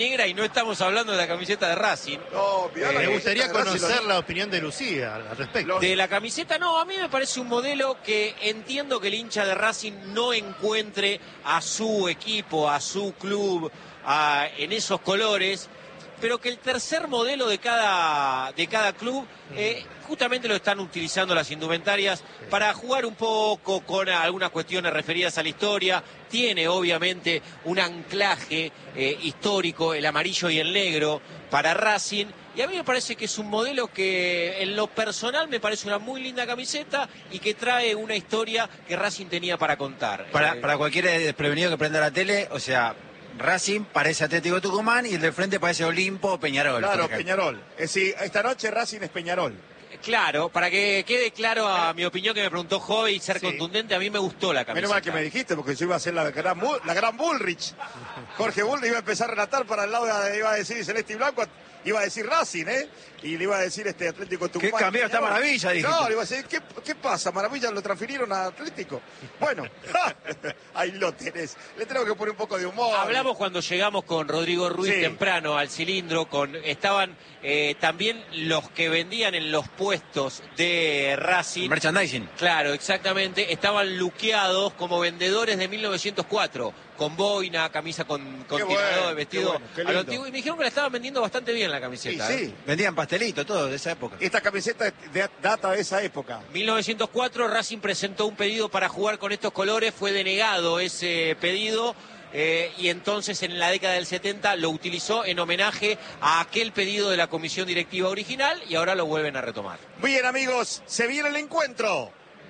negra y no estamos hablando de la camiseta de Racing. No, me gustaría conocer la opinión de Lucía al respecto. De la camiseta, no, a mí me parece un modelo que entiendo que el hincha de Racing no encuentre a su equipo, a su club, en esos colores, pero que el tercer modelo de cada club justamente lo están utilizando las indumentarias para jugar un poco con algunas cuestiones referidas a la historia. Tiene obviamente un anclaje histórico, el amarillo y el negro para Racing, y a mí me parece que es un modelo que en lo personal me parece una muy linda camiseta y que trae una historia que Racing tenía para contar. Para cualquier desprevenido que prenda la tele, o sea, Racing parece Atlético Tucumán y el del frente parece Olimpo o Peñarol. Claro, Peñarol. Sí, esta noche Racing es Peñarol. Claro, para que quede claro a mi opinión que me preguntó Jove y ser contundente, a mí me gustó la camiseta. Menos mal que me dijiste, porque yo iba a hacer la gran Bullrich. Jorge Bullrich iba a empezar a relatar para el lado, iba a decir Celeste y Blanco, iba a decir Racing, y le iba a decir Atlético Tucumán. ¿Qué cambió esta Maravilla? Dije. No, le iba a decir, ¿qué pasa? Maravilla lo transfirieron a Atlético. Bueno, ahí lo tenés. Le tengo que poner un poco de humor. Hablamos cuando llegamos con Rodrigo Ruiz temprano al cilindro, estaban también los que vendían en los puestos de Racing. Merchandising. Claro, exactamente. Estaban luqueados como vendedores de 1904, con boina, camisa con tirador, vestido a lo antiguo. Y me dijeron que la estaban vendiendo bastante bien la camiseta. Sí. Vendían pastelito, todo de esa época. Esta camiseta data de esa época. 1904, Racing presentó un pedido para jugar con estos colores, fue denegado ese pedido. Y entonces en la década del 70 lo utilizó en homenaje a aquel pedido de la comisión directiva original y ahora lo vuelven a retomar. Bien, amigos, se viene el encuentro.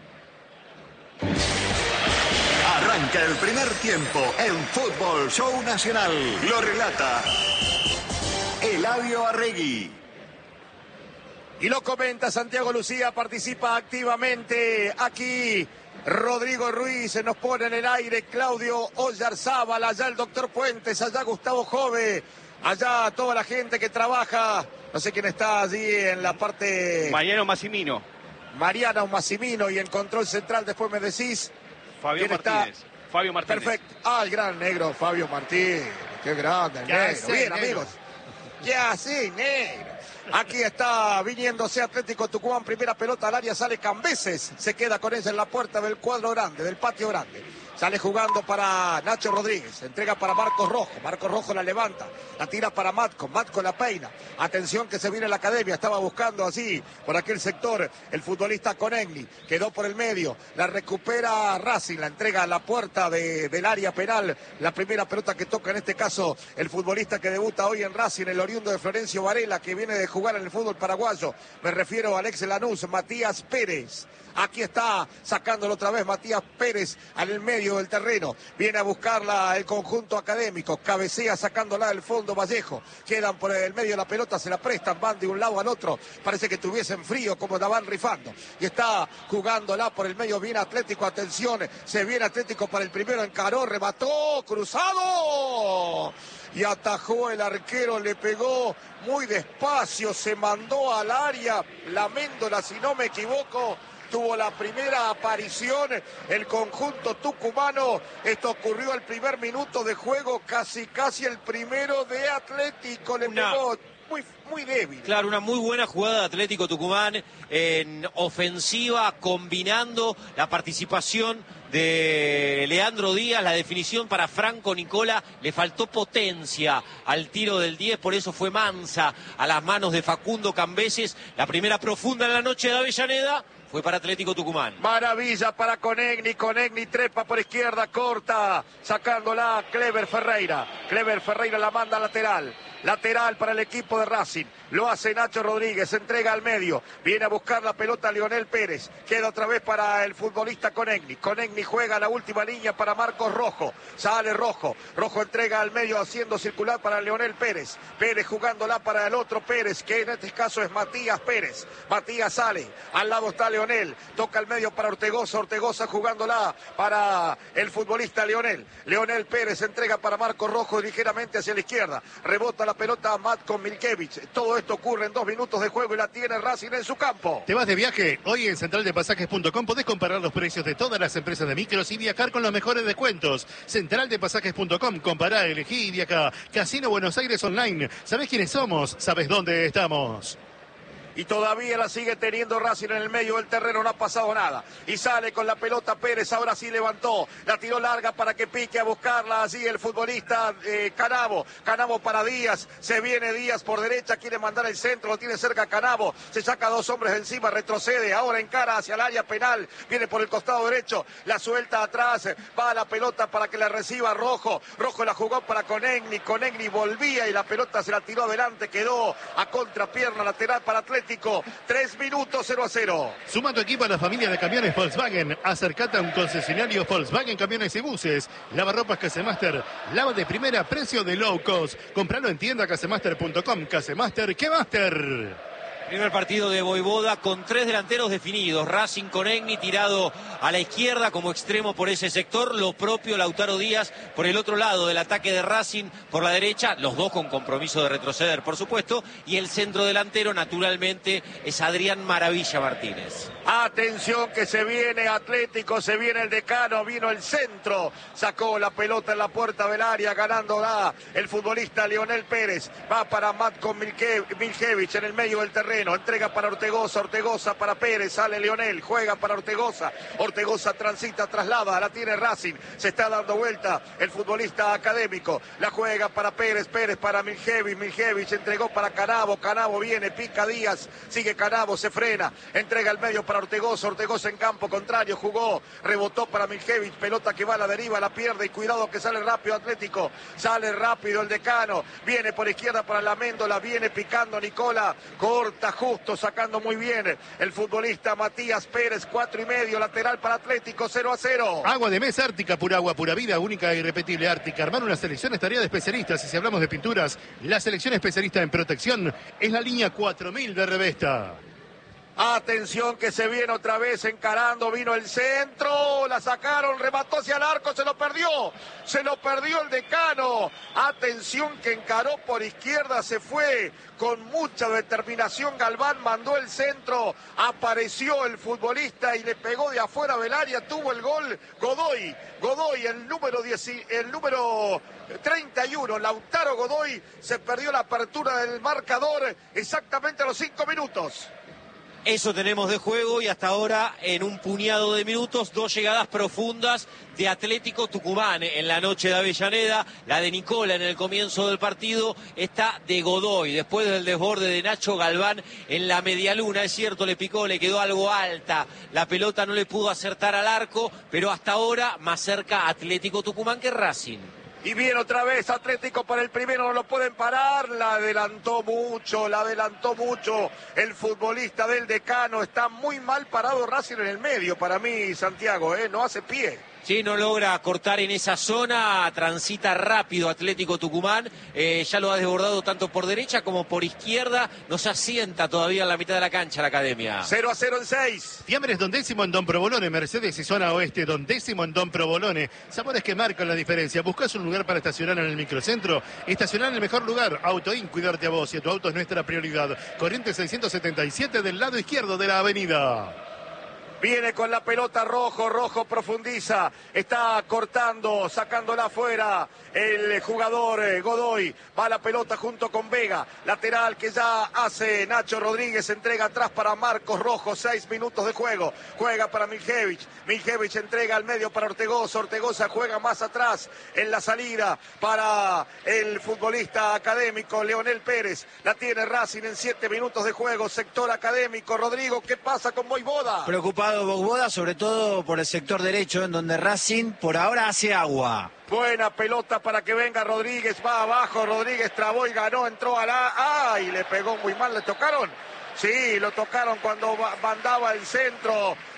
Arranca el primer tiempo en Fútbol Show Nacional. Lo relata Eladio Arregui. Y lo comenta Santiago Lucía, participa activamente aquí. Rodrigo Ruiz nos pone en el aire, Claudio Oyarzábal, allá el doctor Puentes, allá Gustavo Jove, allá toda la gente que trabaja, no sé quién está allí en la parte... Mariano Massimino. Mariano Massimino, y en control central después me decís... Fabio Martínez. Fabio Martínez. Perfecto. El gran negro Fabio Martínez, qué grande el negro. Bien, amigos. Ya sí, negro. Aquí está viniéndose Atlético Tucumán, primera pelota al área, sale Cambeses, se queda con ella en la puerta del cuadro grande, del patio grande. Sale jugando para Nacho Rodríguez, entrega para Marcos Rojo la levanta, la tira para Matco la peina. Atención que se viene la academia, estaba buscando así por aquel sector el futbolista Conegni, quedó por el medio, la recupera Racing, la entrega a la puerta del área penal, la primera pelota que toca en este caso el futbolista que debuta hoy en Racing, el oriundo de Florencio Varela, que viene de jugar en el fútbol paraguayo, me refiero a Alex Lanús, Matías Pérez. Aquí está sacándolo otra vez Matías Pérez al medio del terreno. Viene a buscarla el conjunto académico. Cabecea sacándola del fondo Vallejo. Quedan por el medio de la pelota, se la prestan, van de un lado al otro. Parece que tuviesen frío como la van rifando. Y está jugándola por el medio. Viene Atlético, atención. Se viene Atlético para el primero. Encaró, remató, cruzado. Y atajó el arquero, le pegó muy despacio. Se mandó al área. La Méndola, si no me equivoco. Tuvo la primera aparición el conjunto tucumano. Esto ocurrió al primer minuto de juego, casi el primero de Atlético. Le pegó muy débil. Claro, una muy buena jugada de Atlético Tucumán en ofensiva, combinando la participación de Leandro Díaz, la definición para Franco Nicola, le faltó potencia al tiro del 10, por eso fue mansa a las manos de Facundo Cambeses. La primera profunda en la noche de Avellaneda fue para Atlético Tucumán. Maravilla para Conegni trepa por izquierda, corta, sacándola Clever Ferreira. Clever Ferreira la manda lateral. Lateral para el equipo de Racing. Lo hace Nacho Rodríguez, entrega al medio. Viene a buscar la pelota Lionel Pérez. Queda otra vez para el futbolista Conegni. Conegni juega la última línea para Marcos Rojo. Sale Rojo. Rojo entrega al medio haciendo circular para Lionel Pérez. Pérez jugándola para el otro Pérez, que en este caso es Matías Pérez. Matías sale. Al lado está Leonel. Toca al medio para Ortegoza. Ortegoza jugándola para el futbolista Leonel. Leonel Pérez entrega para Marcos Rojo ligeramente hacia la izquierda. Rebota la la pelota Matko Milkevich. Todo esto ocurre en 2 minutos de juego y la tiene Racing en su campo. ¿Te vas de viaje? Hoy en centraldepasajes.com podés comparar los precios de todas las empresas de micros y viajar con los mejores descuentos. Centraldepasajes.com, compará, elegí y viaja. Casino Buenos Aires Online. ¿Sabés quiénes somos? ¿Sabés dónde estamos? Y todavía la sigue teniendo Racing en el medio del terreno, no ha pasado nada. Y sale con la pelota Pérez, ahora sí levantó, la tiró larga para que pique a buscarla allí el futbolista Canavo. Canavo para Díaz, se viene Díaz por derecha, quiere mandar el centro, lo tiene cerca Canavo, se saca 2 hombres encima, retrocede, ahora encara hacia el área penal, viene por el costado derecho, la suelta atrás, va a la pelota para que la reciba Rojo. Rojo la jugó para Conegni volvía y la pelota se la tiró adelante, quedó a contrapierna lateral para Atlético. 3 minutos, 0-0. Suma tu equipo a la familia de camiones Volkswagen. Acercate a un concesionario Volkswagen Camiones y Buses. Lavarropas Casemaster. Lava de primera, precio de low cost. Compralo en tienda casemaster.com. Casemaster, ¿qué master? Primer partido de Voivoda con 3 delanteros definidos. Racing Conegni tirado a la izquierda como extremo por ese sector. Lo propio Lautaro Díaz por el otro lado del ataque de Racing por la derecha. Los dos con compromiso de retroceder, por supuesto. Y el centro delantero, naturalmente, es Adrián Maravilla Martínez. Atención que se viene Atlético, se viene el Decano, vino el centro. Sacó la pelota en la puerta del área, ganándola el futbolista Leonel Pérez. Va para Matko Milkevich en el medio del terreno. Entrega para Ortegoza para Pérez, sale Leonel, juega para Ortegoza transita, traslada, la tiene Racing, se está dando vuelta el futbolista académico, la juega para Pérez para Milkevich entregó para Canavo viene, pica Díaz, sigue Canavo, se frena, entrega al medio para Ortegoza en campo contrario, jugó, rebotó para Milkevich, pelota que va a la deriva, la pierde y cuidado que sale rápido Atlético, sale rápido el Decano, viene por izquierda para la Méndola, viene picando Nicola, corta justo, sacando muy bien el futbolista Matías Pérez, 4,5, lateral para Atlético, 0-0. Agua de mesa Ártica, pura agua, pura vida, única e irrepetible Ártica. Armar una selección es tarea de especialistas y si hablamos de pinturas, la selección especialista en protección es la línea 4000 de Revesta. Atención que se viene otra vez encarando, vino el centro, la sacaron, remató hacia el arco, se lo perdió el Decano. Atención que encaró por izquierda, se fue con mucha determinación Galván, mandó el centro, apareció el futbolista y le pegó de afuera del área, tuvo el gol Godoy, el número 31, Lautaro Godoy, se perdió la apertura del marcador exactamente a los 5 minutos. Eso tenemos de juego y hasta ahora en un puñado de minutos 2 llegadas profundas de Atlético Tucumán en la noche de Avellaneda, la de Nicola en el comienzo del partido, esta de Godoy, después del desborde de Nacho Galván en la medialuna, es cierto, le picó, le quedó algo alta, la pelota no le pudo acertar al arco, pero hasta ahora más cerca Atlético Tucumán que Racing. Y viene otra vez Atlético para el primero, no lo pueden parar, la adelantó mucho el futbolista del Decano, está muy mal parado Racing en el medio para mí, Santiago, no hace pie. Sí, no logra cortar en esa zona, transita rápido Atlético Tucumán, ya lo ha desbordado tanto por derecha como por izquierda, no se asienta todavía en la mitad de la cancha la academia. 0-0 en 6. Fiambres Don Décimo en Don Provolone, Mercedes y zona oeste, Don Décimo en Don Provolone. Sabores que marcan la diferencia. ¿Buscas un lugar para estacionar en el microcentro? Estacionar en el mejor lugar. Autoin, cuidarte a vos y a tu auto es nuestra prioridad. Corriente 677 del lado izquierdo de la avenida. Viene con la pelota Rojo profundiza, está cortando, sacándola afuera el jugador Godoy, va la pelota junto con Vega, lateral que ya hace Nacho Rodríguez, entrega atrás para Marcos Rojo, 6 minutos de juego, juega para Milkevich entrega al medio para Ortegoza juega más atrás en la salida para el futbolista académico Leonel Pérez, la tiene Racing en 7 minutos de juego, sector académico. Rodrigo, ¿qué pasa con Voivoda? Preocupado Voivoda, sobre todo por el sector derecho, en donde Racing por ahora hace agua. Buena pelota para que venga Rodríguez, va abajo, Rodríguez trabó y ganó, entró a la... ¡Ay! Le pegó muy mal, ¿le tocaron? Sí, lo tocaron cuando mandaba el centro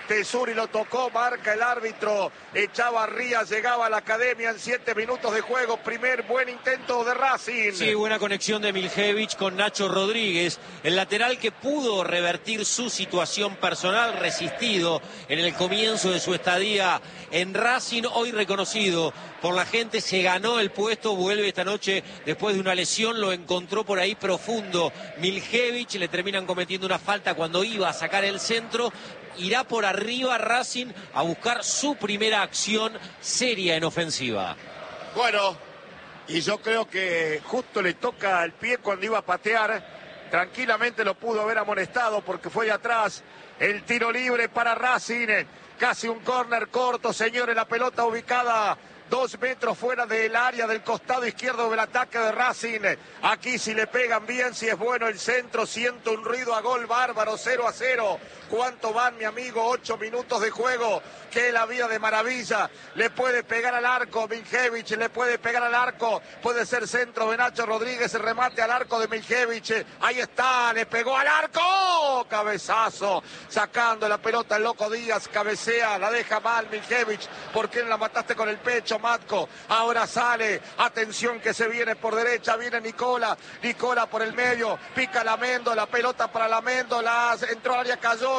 Tesuri lo tocó, marca el árbitro. Echavarría llegaba a la academia en 7 minutos de juego. Primer buen intento de Racing. Sí, buena conexión de Miljevich con Nacho Rodríguez, el lateral que pudo revertir su situación personal, resistido en el comienzo de su estadía en Racing, hoy reconocido por la gente, se ganó el puesto, vuelve esta noche después de una lesión, lo encontró por ahí profundo Miljevich, le terminan cometiendo una falta cuando iba a sacar el centro. Irá por arriba Racing a buscar su primera acción seria en ofensiva. Bueno, y yo creo que justo le toca el pie cuando iba a patear. Tranquilamente lo pudo haber amonestado porque fue de atrás. El tiro libre para Racing. Casi un córner corto, señores. La pelota ubicada 2 metros fuera del área del costado izquierdo del ataque de Racing. Aquí si le pegan bien, si es bueno el centro, siento un ruido a gol bárbaro, 0-0. ¿Cuánto van, mi amigo? 8 minutos de juego. Que la vida de maravilla. Le puede pegar al arco Miljevich, le puede pegar al arco. Puede ser centro de Nacho Rodríguez, el remate al arco de Miljevich. Ahí está, le pegó al arco. Cabezazo, sacando la pelota el Loco Díaz, cabecea, la deja mal Miljevich. ¿Por qué no la mataste con el pecho, Matco? Ahora sale, atención que se viene por derecha, viene Nicola por el medio, pica Lamendo, la pelota para Lamendo, entró al área, cayó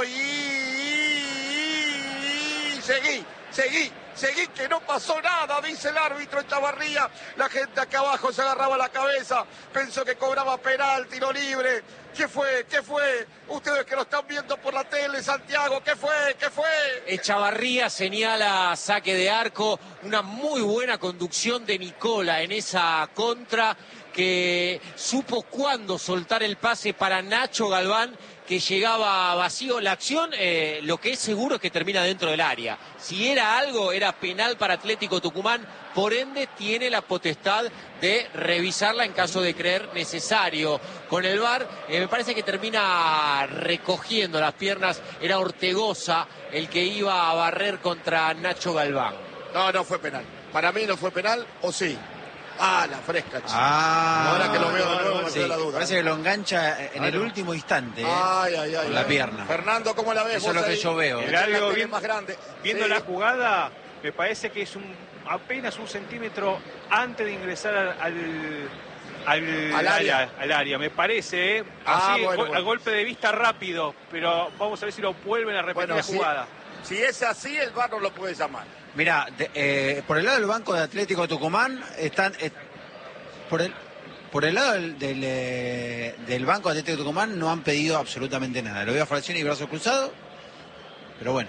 seguí, que no pasó nada, dice el árbitro Echavarría. La gente acá abajo se agarraba la cabeza, pensó que cobraba penal, tiro libre. ¿Qué fue? Ustedes que lo están viendo por la tele, Santiago, ¿qué fue? Echavarría señala saque de arco, una muy buena conducción de Nicola en esa contra, que supo cuándo soltar el pase para Nacho Galván, que llegaba vacío. La acción, lo que es seguro es que termina dentro del área. Si era algo, era penal para Atlético Tucumán, por ende tiene la potestad de revisarla en caso de creer necesario. Con el VAR, me parece que termina recogiendo las piernas, era Ortegoza el que iba a barrer contra Nacho Galván. No fue penal. Para mí no fue penal, ¿o sí? La fresca, chico. Ahora que lo veo de nuevo me queda la duda. Parece que lo engancha en el último instante. Con la pierna. Fernando, ¿cómo la ves? Eso es lo que yo veo. El área más grande. Viendo la jugada, me parece que es apenas un centímetro antes de ingresar al área. Me parece, así, al golpe de vista rápido, pero vamos a ver si lo vuelven a repetir la jugada. Si es así, el VAR no lo puede llamar. Mirá, por el lado del banco de Atlético Tucumán están... por el lado del banco de Atlético Tucumán no han pedido absolutamente nada. Lo veo a Frazioni y brazo cruzado, pero bueno.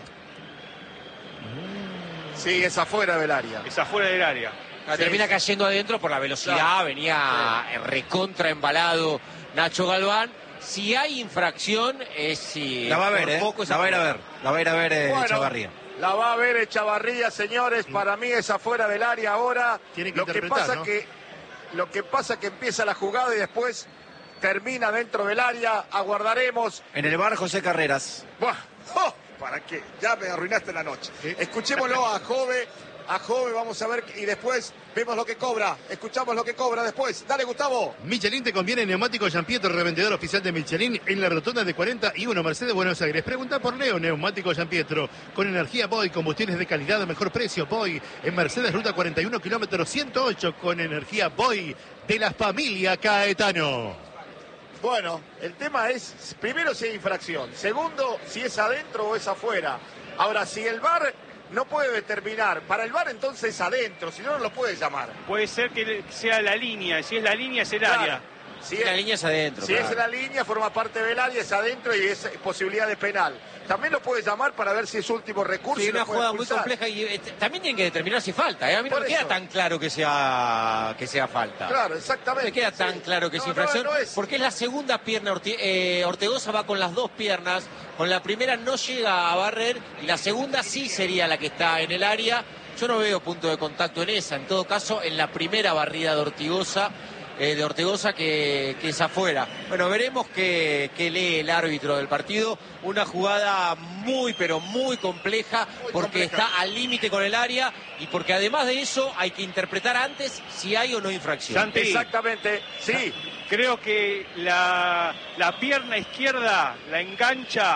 Sí, es afuera del área. Termina cayendo adentro por la velocidad, venía recontra embalado Nacho Galván. Si hay infracción, es si... La va a ver, la va a ir a ver Echavarría. La va a ver Echavarría, señores. Para mí es afuera del área ahora. Lo que pasa que empieza la jugada y después termina dentro del área. Aguardaremos. En el bar José Carreras. ¿Para qué? Ya me arruinaste la noche. Escuchémoslo a Jove, vamos a ver, y después vemos lo que cobra. Escuchamos lo que cobra después. Dale, Gustavo. Michelin te conviene Neumático Giampietro, revendedor oficial de Michelin en la rotonda de 41 Mercedes, Buenos Aires. Pregunta por Leo, Neumático Giampietro. Con energía Boy, combustibles de calidad a mejor precio. Boy, en Mercedes, ruta 41, kilómetro 108, con energía Boy de la familia Caetano. Bueno, el tema es, primero, si hay infracción. Segundo, si es adentro o es afuera. Ahora, si el VAR no puede determinar, para el VAR entonces es adentro, si no, no lo puede llamar. Puede ser que sea la línea, si es la línea es el área. Si la línea es adentro. Si es la línea, forma parte del área, es adentro y es posibilidad de penal. También lo puede llamar para ver si es último recurso. Sí, una jugada muy compleja y también tienen que determinar si falta. A mí no me queda tan claro que sea falta. Claro, exactamente. No me queda tan claro que es infracción, porque es la segunda pierna. Ortegoza va con las dos piernas. Con la primera no llega a barrer y la segunda sí sería la que está en el área. Yo no veo punto de contacto en esa. En todo caso, en la primera barrida de Ortegoza, que es afuera. Bueno, veremos qué lee el árbitro del partido. Una jugada muy, pero muy compleja, porque está al límite con el área y porque además de eso hay que interpretar antes si hay o no infracción. Santi, exactamente, sí. Creo que la pierna izquierda la engancha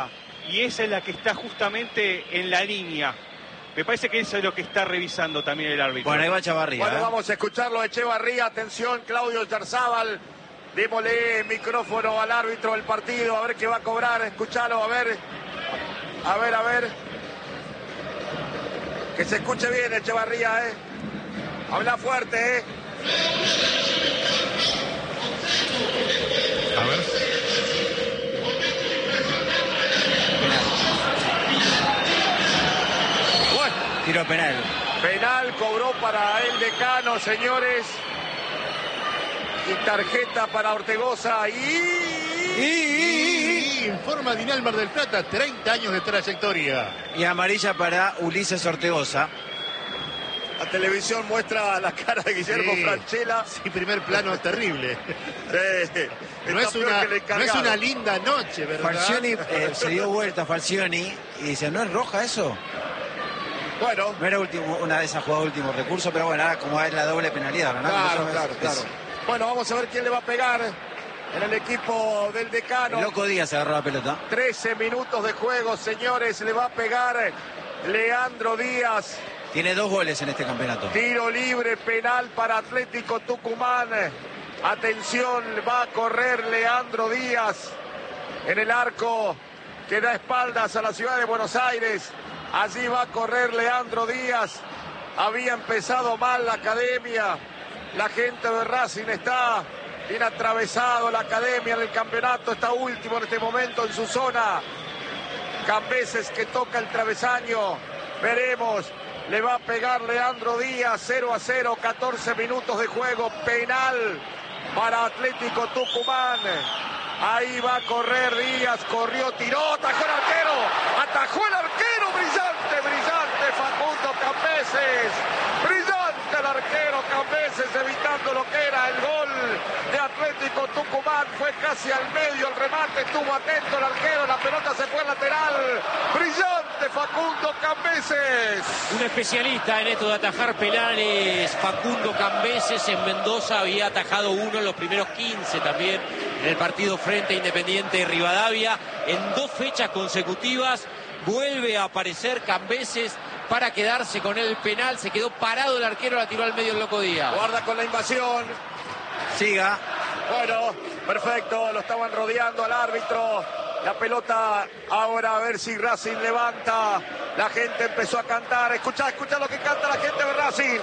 y esa es la que está justamente en la línea. Me parece que eso es lo que está revisando también el árbitro. Bueno, ahí va Echevarría. Bueno, vamos a escucharlo, Echevarría. Atención, Claudio Yarzábal. Démosle micrófono al árbitro del partido, a ver qué va a cobrar. Escuchalo, a ver. A ver. Que se escuche bien, Echevarría, Habla fuerte, A ver. Bueno, Tiro penal. penal cobró para el Decano, señores. Y tarjeta para Ortegoza. Y informa Dinal Mar del Plata, 30 años de trayectoria. Y amarilla para Ulises Ortegoza. La televisión muestra la cara de Guillermo Francella. Sí, primer plano terrible. No es una linda noche, ¿verdad? Falcioni se dio vuelta, Falcioni, y dice, ¿no es roja eso? Bueno. No era una de esas jugadas de último recurso, pero bueno, ahora como es la doble penalidad, ¿no? Claro. Bueno, vamos a ver quién le va a pegar en el equipo del Decano. El Loco Díaz agarró la pelota. 13 minutos de juego, señores. Le va a pegar Leandro Díaz. Tiene 2 goles en este campeonato. Tiro libre, penal para Atlético Tucumán. Atención, va a correr Leandro Díaz en el arco que da espaldas a la ciudad de Buenos Aires. Allí va a correr Leandro Díaz. Había empezado mal la academia. La gente de Racing está bien atravesado. La academia en el campeonato está último en este momento en su zona. Cambeses que toca el travesaño. Veremos. Le va a pegar Leandro Díaz, 0-0, 14 minutos de juego, penal para Atlético Tucumán. Ahí va a correr Díaz, corrió, tiró, atajó el arquero, brillante Facundo Cambeses, brillante el arquero Cambeses, evitando lo que era el gol de Atlético Tucumán, fue casi al medio el remate, estuvo atento el arquero, la pelota se fue al lateral, brillante Facundo Cambeses. Un especialista en esto de atajar penales, Facundo Cambeses. En Mendoza había atajado uno en los primeros 15 también en el partido frente a Independiente de Rivadavia. En 2 fechas consecutivas vuelve a aparecer Cambeses para quedarse con el penal. Se quedó parado el arquero, la tiró al medio el Loco Díaz. Guarda con la invasión. Siga. Bueno, perfecto, lo estaban rodeando al árbitro. La pelota ahora, a ver si Racing levanta. La gente empezó a cantar. Escucha lo que canta la gente de Racing.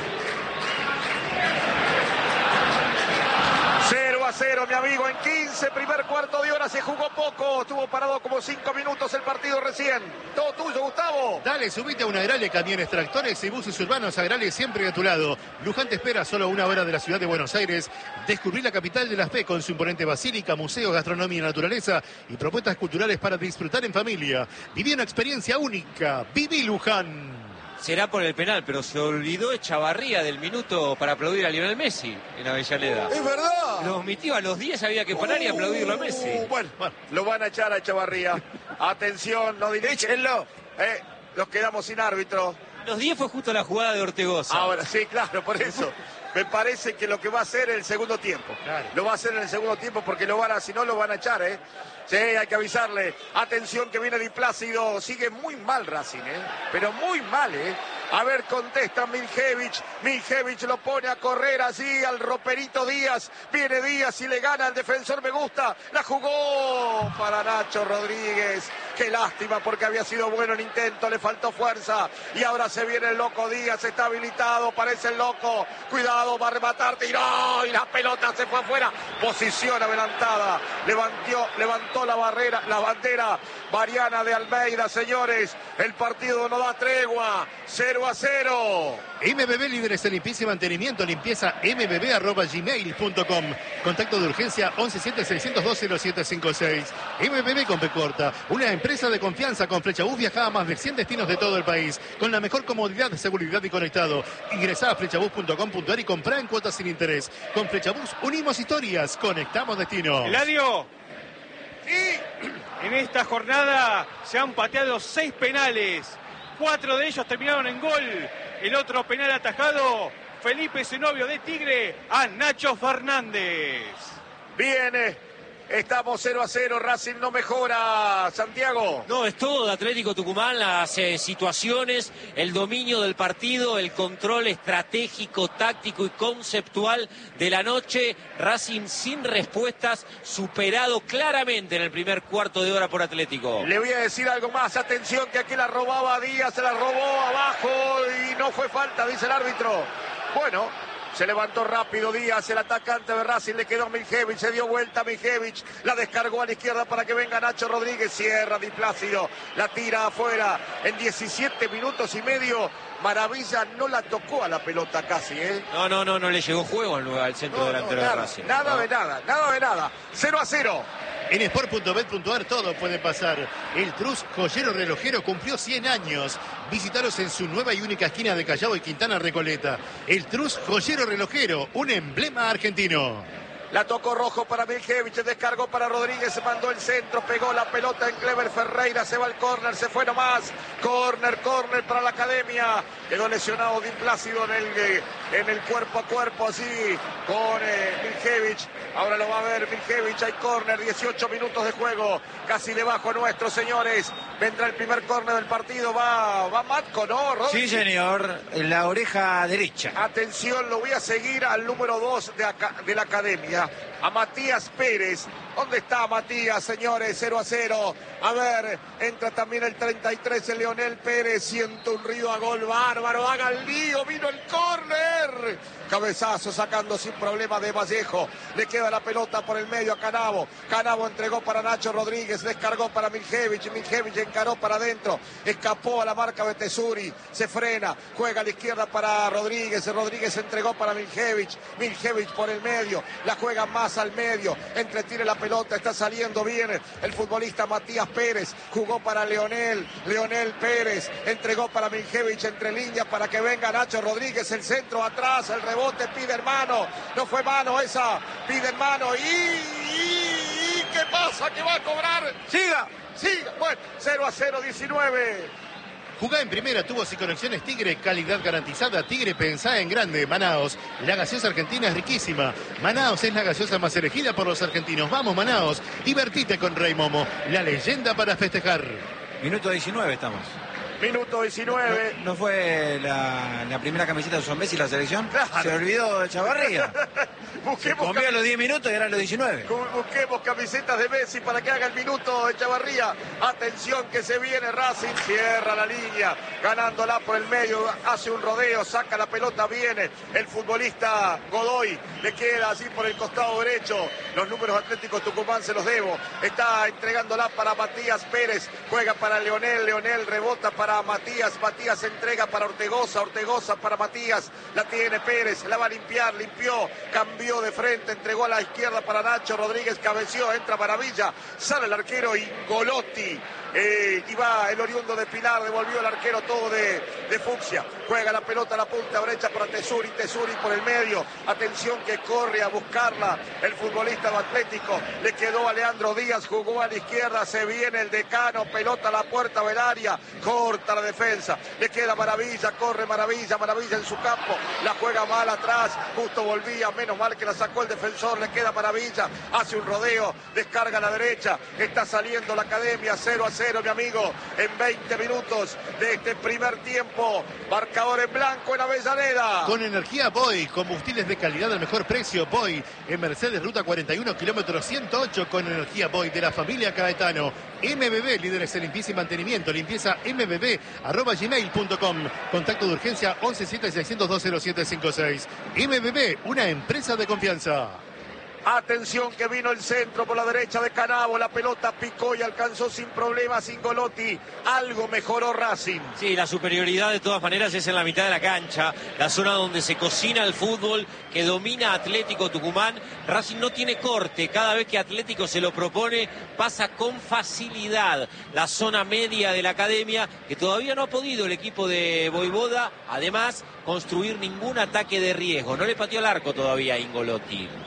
0-0, mi amigo, en 15, primer cuarto de hora, se jugó poco, estuvo parado como 5 minutos el partido recién. Todo tuyo, Gustavo. Dale, subite a una Agrale, camiones, tractores y buses urbanos. Agrale siempre a tu lado. Luján te espera solo a 1 hora de la ciudad de Buenos Aires. Descubrí la capital de la fe con su imponente basílica, museo, gastronomía y naturaleza y propuestas culturales para disfrutar en familia. Viví una experiencia única. Viví Luján. Será por el penal, pero se olvidó Echevarría del minuto para aplaudir a Lionel Messi en Avellaneda. Es verdad. Lo omitió, a los 10 había que parar y aplaudirlo a Messi. Bueno, lo van a echar a Echevarría. Atención, no dirige. Échenlo. Nos quedamos sin árbitro. Los 10 fue justo la jugada de Ortegoza. Ahora, sí, claro, por eso. Me parece que lo que va a hacer en el segundo tiempo. Claro. Lo va a hacer en el segundo tiempo porque si no lo van a echar, Sí, hay que avisarle. Atención que viene Di Plácido. Sigue muy mal Racing, Pero muy mal, A ver, contesta Miljevich. Miljevich lo pone a correr allí al roperito Díaz. Viene Díaz y le gana al defensor. Me gusta. La jugó para Nacho Rodríguez. Qué lástima porque había sido bueno el intento. Le faltó fuerza. Y ahora se viene el Loco Díaz. Está habilitado. Parece el Loco. Cuidado, va a rematar. Tiró y la pelota se fue afuera. Posición adelantada. Levantó la bandera Mariana de Almeida, señores. El partido no da tregua. 0-0. MBB líderes en limpieza y mantenimiento. Limpieza mbb@gmail.com. Contacto de urgencia 1176020756. MBB con P corta. Una empresa de confianza. Con Flechabús viaja a más de 100 destinos de todo el país. Con la mejor comodidad, seguridad y conectado. Ingresá a flechabús.com.ar y comprá en cuotas sin interés. Con Flechabús unimos historias. Conectamos destinos. Eladio. En esta jornada se han pateado 6 penales. 4 de ellos terminaron en gol. El otro penal atajado, Felipe Zenobio de Tigre a Nacho Fernández. Viene Estamos 0-0, Racing no mejora, Santiago. No, es todo de Atlético Tucumán, las situaciones, el dominio del partido, el control estratégico, táctico y conceptual de la noche. Racing sin respuestas, superado claramente en el primer cuarto de hora por Atlético. Le voy a decir algo más, atención que aquí la robaba Díaz, se la robó abajo y no fue falta, dice el árbitro. Bueno. Se levantó rápido Díaz, el atacante de Racing, le quedó Miljevic, se dio vuelta Miljevic, la descargó a la izquierda para que venga Nacho Rodríguez, cierra Di Plácido, la tira afuera en 17 minutos y medio. Maravilla no la tocó a la pelota casi, ¿eh? No le llegó juego al centro delantero de Racing. Nada de nada. 0-0. En sport.bet.ar todo puede pasar. El Trus Joyero Relojero cumplió 100 años. Visítalos en su nueva y única esquina de Callao y Quintana Recoleta. El Trus Joyero Relojero, un emblema argentino. La tocó Rojo para Miljevic, descargó para Rodríguez, se mandó el centro, pegó la pelota en Clever Ferreira, se va al córner, se fue nomás. Córner para la Academia. Quedó lesionado Di Plácido en el cuerpo a cuerpo, así con Miljevic. Ahora lo va a ver Miljevic, hay córner, 18 minutos de juego, casi debajo nuestro, señores. Vendrá el primer córner del partido, va Matco, ¿no, Rodri? Sí, señor, en la oreja derecha. Atención, lo voy a seguir al número 2 de la Academia, a Matías Pérez. ¿Dónde está Matías, señores? 0-0. A ver, entra también el 33, el Leonel Pérez. Siento un río a gol bárbaro. Haga el lío, vino el córner. Cabezazo sacando sin problema de Vallejo. Le queda la pelota por el medio a Canavo. Canavo entregó para Nacho Rodríguez. Descargó para Miljevic. Miljevic encaró para adentro. Escapó a la marca de Tesuri. Se frena. Juega a la izquierda para Rodríguez. Rodríguez entregó para Miljevic. Miljevic por el medio. La juega más al medio. Entretiene la pelota. Está saliendo bien el futbolista Matías Pérez. Jugó para Leonel Pérez. Entregó para Miljevic entre líneas para que venga Nacho Rodríguez. El centro atrás. El rebote pide hermano. No fue mano esa. Pide hermano. ¿Y qué pasa? ¿Qué va a cobrar? Siga. Bueno, 0-0, 19. Jugá en primera, tubos y conexiones Tigre, calidad garantizada. Tigre, pensá en grande. Manaos, la gaseosa argentina es riquísima. Manaos es la gaseosa más elegida por los argentinos. Vamos, Manaos, divertite con Rey Momo, la leyenda para festejar. Minuto 19 estamos. Minuto 19. ¿No fue la primera camiseta de Son Messi la selección? Claro. Se olvidó de Chavarría. Se comió los 10 minutos y eran los 19. Busquemos camisetas de Messi para que haga el minuto de Chavarría. Atención que se viene Racing, cierra la línea, ganándola por el medio, hace un rodeo, saca la pelota, viene el futbolista Godoy, le queda así por el costado derecho. Los números Atlético Tucumán se los debo. Está entregándola para Matías Pérez, juega para Leonel rebota para Matías entrega para Ortegoza para Matías, la tiene Pérez, la va a limpiar, limpió, cambió de frente, entregó a la izquierda para Nacho Rodríguez, cabeció, entra Maravilla, sale el arquero Ingolotti. Y va el oriundo de Pilar, devolvió el arquero todo de Fucsia, juega la pelota a la punta derecha para Tesuri por el medio, atención que corre a buscarla el futbolista de Atlético, le quedó a Leandro Díaz, jugó a la izquierda, se viene el decano, pelota a la puerta del área, corta la defensa, le queda Maravilla, corre Maravilla en su campo, la juega mal atrás, justo volvía, menos mal que la sacó el defensor, le queda Maravilla, hace un rodeo, descarga a la derecha, está saliendo la Academia, 0-0, mi amigo, en 20 minutos de este primer tiempo, marcador en blanco en Avellaneda. Con energía Boy, combustibles de calidad al mejor precio. Boy, en Mercedes Ruta 41, kilómetro 108, con energía Boy de la familia Caetano. MBB, líderes en limpieza y mantenimiento, limpieza mbb@gmail.com. Contacto de urgencia 1176020756. MBB, una empresa de confianza. Atención que vino el centro por la derecha de Canavo, la pelota picó y alcanzó sin problemas Ingolotti. Algo mejoró Racing. Sí, la superioridad de todas maneras es en la mitad de la cancha, la zona donde se cocina el fútbol, que domina Atlético Tucumán. Racing no tiene corte, cada vez que Atlético se lo propone pasa con facilidad la zona media de la Academia, que todavía no ha podido el equipo de Voivoda, además, construir ningún ataque de riesgo. No le pateó el arco todavía a Ingolotti.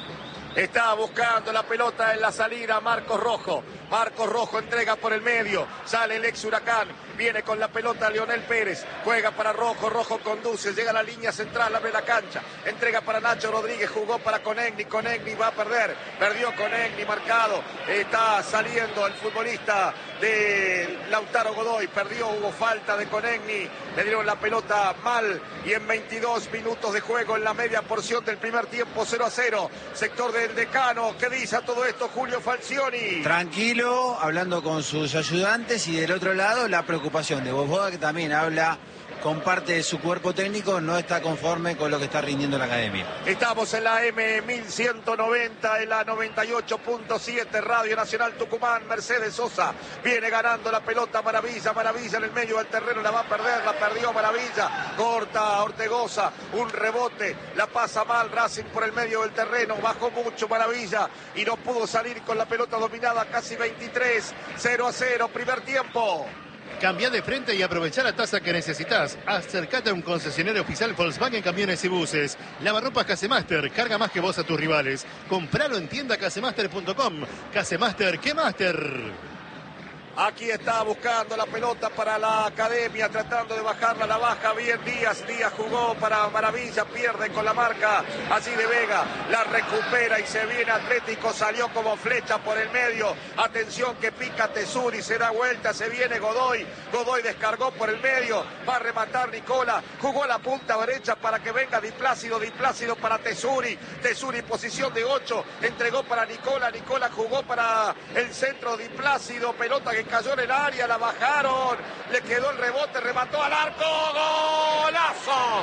Está buscando la pelota en la salida Marcos Rojo. Marcos Rojo entrega por el medio. Sale el ex Huracán. Viene con la pelota Leonel Pérez. Juega para Rojo. Rojo conduce. Llega a la línea central. Abre la cancha. Entrega para Nacho Rodríguez. Jugó para Conegni. Conegni va a perder. Perdió Conegni. Marcado. Está saliendo el futbolista de Lautaro Godoy. Perdió. Hubo falta de Conegni. Le dieron la pelota mal. Y en 22 minutos de juego en la media porción del primer tiempo 0-0. Sector del Decano. ¿Qué dice a todo esto Julio Falcioni? Tranquilo, hablando con sus ayudantes, y del otro lado la preocupación de Boboda, que también habla con parte de su cuerpo técnico, no está conforme con lo que está rindiendo la academia. Estamos en la M1190, en la 98.7 Radio Nacional Tucumán. Mercedes Sosa viene ganando la pelota. Maravilla, Maravilla en el medio del terreno, la va a perder, la perdió Maravilla. Corta Ortegoza, un rebote, la pasa mal Racing por el medio del terreno, bajó mucho Maravilla y no pudo salir con la pelota dominada. Casi 23, 0-0, primer tiempo. Cambia de frente y aprovecha la tasa que necesitas. Acércate a un concesionario oficial Volkswagen Camiones y Buses. Lavarropas Casemaster, carga más que vos a tus rivales. Compralo en tienda casemaster.com. Casemaster, ¿qué Master? Aquí está buscando la pelota para la academia, tratando de bajarla, la baja bien Díaz. Díaz jugó para Maravilla, pierde con la marca allí de Vega, la recupera y se viene Atlético, salió como flecha por el medio. Atención que pica Tesuri, se da vuelta, se viene Godoy. Godoy descargó por el medio, va a rematar Nicola, jugó a la punta derecha para que venga Di Plácido, Di Plácido para Tesuri. Tesuri posición de 8, entregó para Nicola, Nicola jugó para el centro Di Plácido, pelota que cayó en el área, la bajaron, le quedó el rebote, remató al arco, ¡golazo!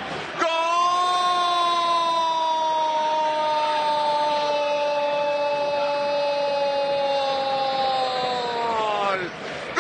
¡Gol!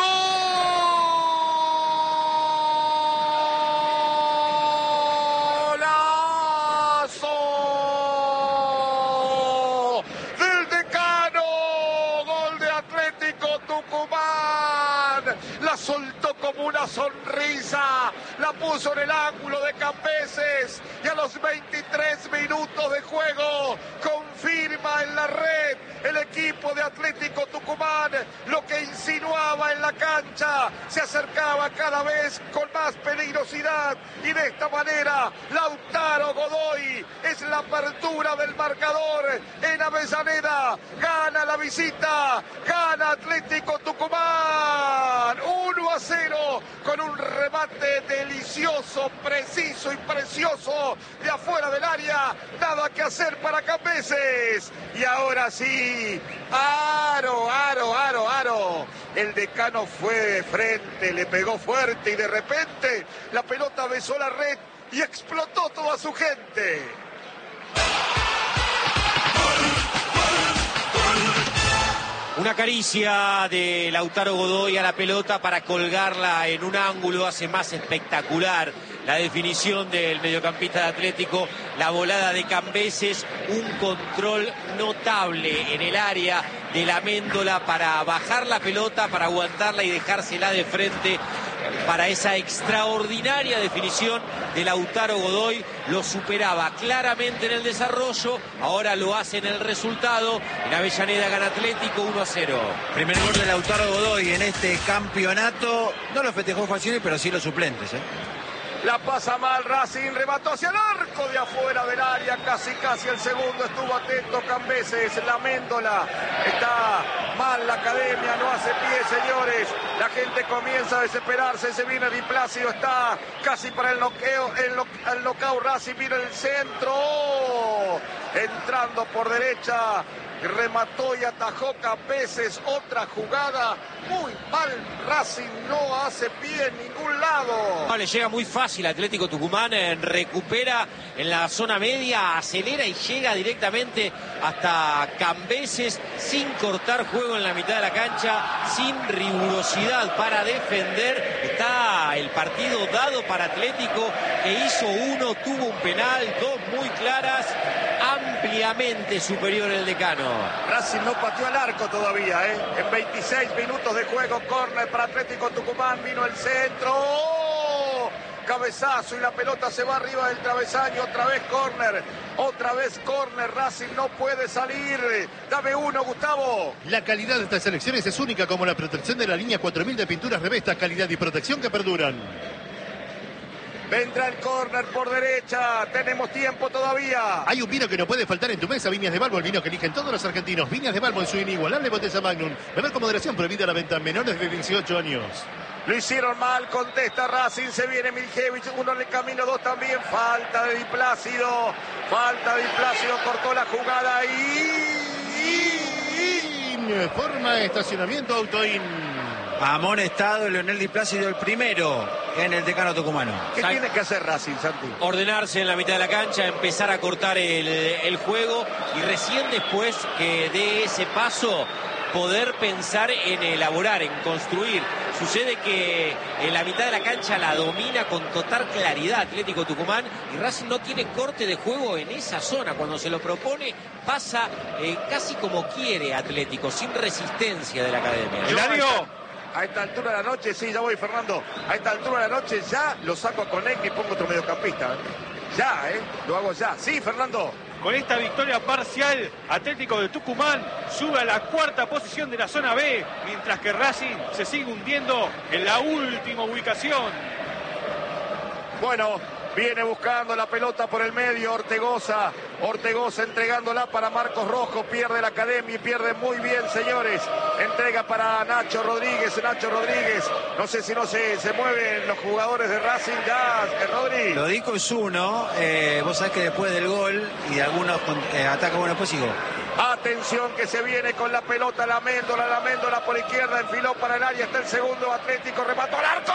¡Golazo! Del Decano, gol de Atlético Tucumán, la soltó como una sonrisa, la puso en el ángulo de Cambeses y a los 23 minutos de juego confirma en la red el equipo de Atlético Tucumán lo que insinuaba en la cancha, se acercaba cada vez con más peligrosidad y de esta manera Lautaro Godoy es la apertura del marcador en Avellaneda, gana la visita, gana Atlético Tucumán 1-0 con un remate delicioso, preciso y precioso de afuera del área, nada que hacer para Cambeses. Y ahora sí, aro. El Decano fue de frente, le pegó fuerte y de repente la pelota besó la red y explotó toda su gente. Una caricia de Lautaro Godoy a la pelota para colgarla en un ángulo hace más espectacular la definición del mediocampista de Atlético, la volada de Cambeses, un control notable en el área de la Méndola para bajar la pelota, para aguantarla y dejársela de frente. Para esa extraordinaria definición de Lautaro Godoy, lo superaba claramente en el desarrollo, ahora lo hace en el resultado. En Avellaneda gana Atlético 1-0. Primer gol de Lautaro Godoy en este campeonato. No lo festejó Falcioni, pero sí los suplentes, La pasa mal Racing, remató hacia el arco de afuera del área, casi el segundo, estuvo atento Cambeses, la Méndola, está mal la academia, no hace pie señores, la gente comienza a desesperarse, se viene Di Plácido, está casi para el noqueo, el knockout Racing, mira el centro, entrando por derecha, remató y atajó Cambeses, otra jugada, muy mal Racing, no hace pie en ningún lado. Le llega muy fácil Atlético Tucumán, recupera en la zona media, acelera y llega directamente hasta Cambeses sin cortar juego en la mitad de la cancha, sin rigurosidad para defender. Está el partido dado para Atlético, que hizo uno, tuvo un penal, dos muy claras, ampliamente superior el Decano. Racing no pateó al arco todavía, en 26 minutos de juego, córner para Atlético Tucumán, vino el centro, ¡oh! Cabezazo y la pelota se va arriba del travesaño, otra vez córner Otra vez córner, Racing no puede salir. Dame uno, Gustavo. La calidad de estas selecciones es única, como la protección de la línea 4000 de pinturas Revesta, calidad y protección que perduran. Vendrá el córner por derecha. Tenemos tiempo todavía. Hay un vino que no puede faltar en tu mesa, Viñas de Balbo, el vino que eligen todos los argentinos. Viñas de Balbo en su inigualable botella Magnum. Beber con moderación, prohibida la venta a menores de 18 años. Lo hicieron mal, contesta Racing, se viene Miljevic, uno en el camino, dos también, falta de Di Plácido, cortó la jugada y... Forma de estacionamiento Autoin. Amonestado Leonel Di Plácido, el primero en el Decano Tucumano. ¿Qué tiene que hacer Racing, Santi? Ordenarse en la mitad de la cancha, empezar a cortar el juego y recién después que dé ese paso poder pensar en elaborar, en construir. Sucede que en la mitad de la cancha la domina con total claridad Atlético Tucumán y Racing no tiene corte de juego en esa zona. Cuando se lo propone pasa casi como quiere Atlético, sin resistencia de la academia. Eladio. A esta altura de la noche, sí, ya voy, Fernando. A esta altura de la noche ya lo saco a Conecta y pongo otro mediocampista. Ya, lo hago ya. Sí, Fernando. Con esta victoria parcial, Atlético de Tucumán sube a la cuarta posición de la zona B, mientras que Racing se sigue hundiendo en la última ubicación. Bueno, viene buscando la pelota por el medio Ortegoza entregándola para Marcos Rojo, pierde la academia y pierde muy bien, señores. Entrega para Nacho Rodríguez, no sé si no se mueven los jugadores de Racing ya, Rodríguez. Lo dijo es uno, vos sabés que después del gol y de algunos ataques, bueno, después sigo. Atención que se viene con la pelota, la Méndola por izquierda, enfiló para el área, está el segundo Atlético, remató al arco.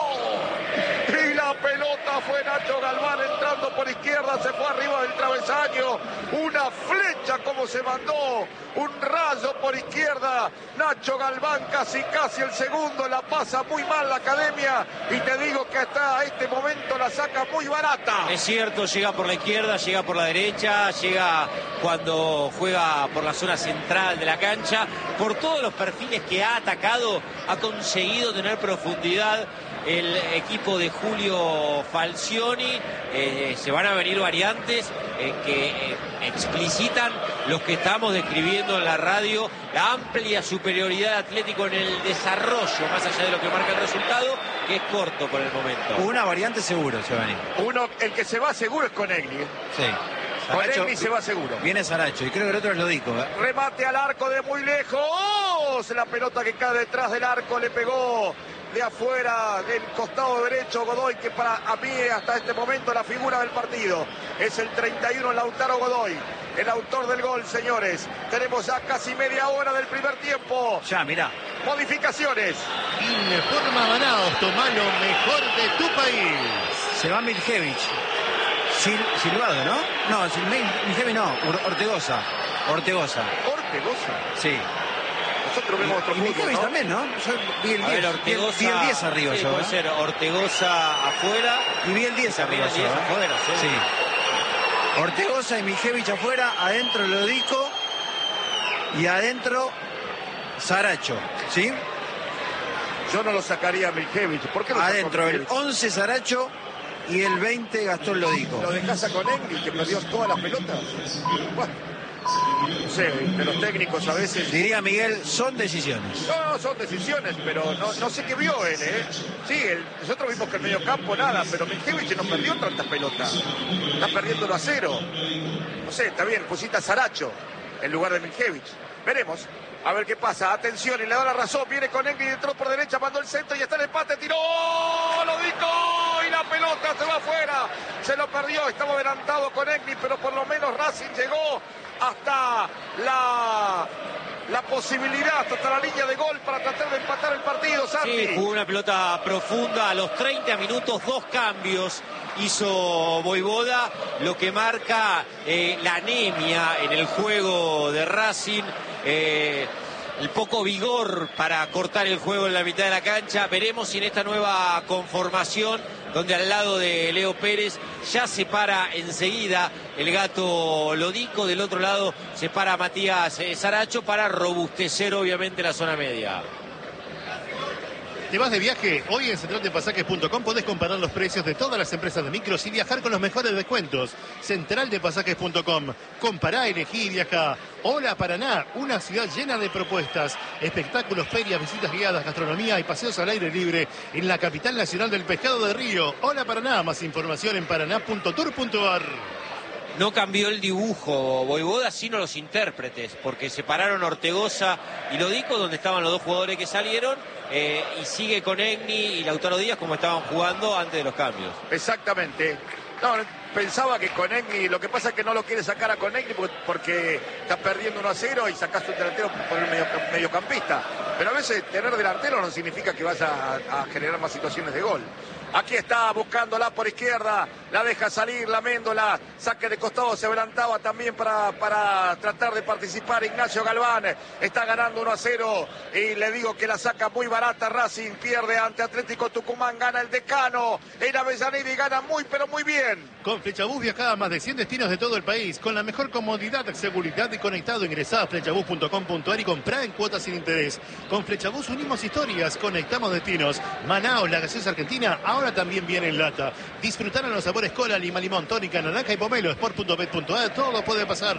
Y la pelota fue Nacho Galván entrando por izquierda, se fue arriba del travesaño. Una flecha como se mandó, un rayo por izquierda. Nacho Galván casi el segundo, la pasa muy mal la academia. Y te digo que hasta este momento la saca muy barata. Es cierto, llega por la izquierda, llega por la derecha, llega cuando juega por la zona central de la cancha. Por todos los perfiles que ha atacado, ha conseguido tener profundidad el equipo de Julio Falcioni. Se van a venir variantes que explicitan los que estamos describiendo en la radio, la amplia superioridad de Atlético en el desarrollo, más allá de lo que marca el resultado, que es corto por el momento. Una variante seguro se va a venir. El que se va seguro es Conegli. Sí. Conegli se va seguro. Viene Saracho y creo que el otro es Lodico. Remate al arco de muy lejos. La pelota que cae detrás del arco le pegó de afuera del costado derecho Godoy, que para mí hasta este momento la figura del partido. Es el 31 Lautaro Godoy, el autor del gol, señores. Tenemos ya casi media hora del primer tiempo. Ya, mirá. Modificaciones. Informa Manaos, tomá lo mejor de tu país. Se va Miljevic. Silvado, ¿no? No, Miljevic no, Ortegoza. Sí. Nosotros vemos otro punto, Miljevic ¿no? también, ¿no? Yo vi el 10. Ortegoza, vi el 10 arriba sí, yo. puede ser Ortegoza afuera. Y vi el 10 arriba el yo. 10 afuera, sí. Sí. Ortegoza y Miljevic afuera, adentro Lodico y adentro Saracho, ¿sí? Yo no lo sacaría a Miljevic. ¿Por qué lo sacó Adentro el Miljevic? 11 Saracho y el 20 Gastón Lodico. ¿Lo dejás a Conegli, que perdió todas las pelotas? Bueno, no sé, de los técnicos a veces... Diría Miguel, son decisiones. No, son decisiones, pero no sé qué vio él, ¿eh? Sí, nosotros vimos que el mediocampo nada, pero Miljevic no perdió tantas pelotas. Está perdiéndolo a cero. No sé, está bien, pusiste a Saracho en lugar de Miljevic. Veremos. A ver qué pasa. Atención, y le da la razón. Viene Conegli, entró por derecha, mandó el centro y está el empate. Tiró, lo dijo y la pelota se va afuera. Se lo perdió. Estaba adelantado Conegli, pero por lo menos Racing llegó hasta la posibilidad, hasta la línea de gol para tratar de empatar el partido, Santi. Sí, jugó una pelota profunda a los 30 minutos, 2 cambios hizo Voivoda, lo que marca la anemia en el juego de Racing, el poco vigor para cortar el juego en la mitad de la cancha. Veremos si en esta nueva conformación, donde al lado de Leo Pérez ya se para enseguida el gato Lodico, del otro lado se para Matías Saracho para robustecer obviamente la zona media. ¿Te vas de viaje? Hoy en centraldepasajes.com podés comparar los precios de todas las empresas de micros y viajar con los mejores descuentos. Centraldepasajes.com. Compará, elegí y viajá. Hola Paraná, una ciudad llena de propuestas. Espectáculos, ferias, visitas guiadas, gastronomía y paseos al aire libre en la capital nacional del pescado de Río. Hola Paraná, más información en paraná.tour.ar. No cambió el dibujo Voivoda, sino los intérpretes, porque separaron Ortegoza y Lodico, donde estaban los dos jugadores que salieron, y sigue con Egni y Lautaro Díaz como estaban jugando antes de los cambios. Exactamente. No, pensaba que con Egni, lo que pasa es que no lo quiere sacar a Conegni porque está perdiendo 1-0 y sacás un delantero por el mediocampista. Pero a veces tener delantero no significa que vas a generar más situaciones de gol. Aquí está buscándola por izquierda, la deja salir, la Méndola, saque de costado, se adelantaba también para tratar de participar Ignacio Galván, está ganando 1-0 y le digo que la saca muy barata Racing, pierde ante Atlético Tucumán, gana el Decano, en Avellaneda y gana muy pero muy bien. Con Flechabús viajá a más de 100 destinos de todo el país, con la mejor comodidad, seguridad y conectado. Ingresá a flechabús.com.ar y comprá en cuotas sin interés. Con Flechabús unimos historias, conectamos destinos. Manaos, la gaseosa argentina, ahora también viene en lata. Disfrutaron los sabores cola, lima, limón, tónica, naranja y pomelo. Sport.bet.ar, todo puede pasar.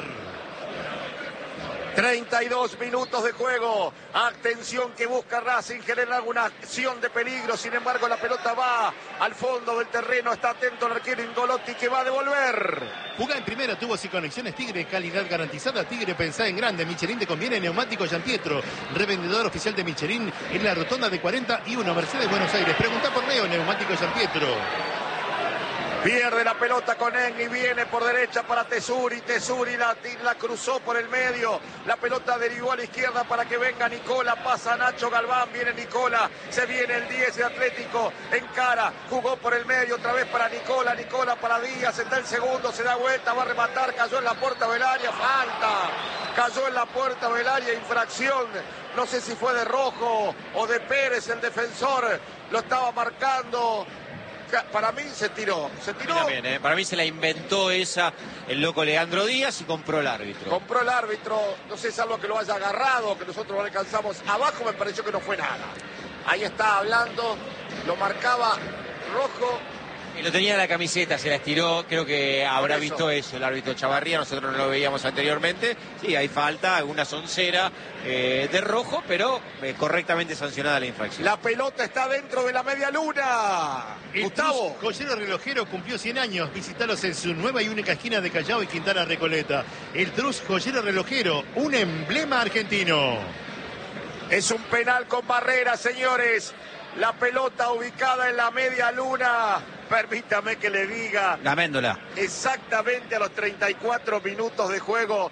32 minutos de juego. Atención que busca Racing, genera alguna acción de peligro. Sin embargo, la pelota va al fondo del terreno. Está atento el arquero Ingolotti que va a devolver. Jugá en primera, tubos y conexiones Tigre, calidad garantizada. Tigre, pensá en grande. Michelin te conviene, neumático Gianpietro. Revendedor oficial de Michelin en la rotonda de 41, Mercedes, Buenos Aires. Preguntá por Leo, neumático Gianpietro. Pierde la pelota con Egni, viene por derecha para Tesuri, Tesuri la cruzó por el medio, la pelota derivó a la izquierda para que venga Nicola, pasa Nacho Galván, viene Nicola, se viene el 10 de Atlético, encara, jugó por el medio otra vez para Nicola, Nicola para Díaz, está el segundo, se da vuelta, va a rematar, cayó en la puerta del área, falta, cayó en la puerta del área, infracción, no sé si fue de Rojo o de Pérez, el defensor, lo estaba marcando. Para mí se tiró. También, para mí se la inventó esa el loco Leandro Díaz y compró el árbitro. Compró el árbitro, no sé, es algo que lo haya agarrado, que nosotros no alcanzamos. Abajo me pareció que no fue nada. Ahí está hablando, lo marcaba Rojo. Y lo tenía en la camiseta, se la estiró, creo que habrá visto eso el árbitro Chavarría, nosotros no lo veíamos anteriormente. Sí, hay falta, una soncera de Rojo, pero correctamente sancionada la infracción. La pelota está dentro de la media luna. Gustavo. Joyero Relojero cumplió 100 años. Visítalos en su nueva y única esquina de Callao y Quintana Recoleta. El Trus Joyero Relojero, un emblema argentino. Es un penal con barrera, señores. La pelota ubicada en la media luna. Permítame que le diga. La Méndola. Exactamente a los 34 minutos de juego.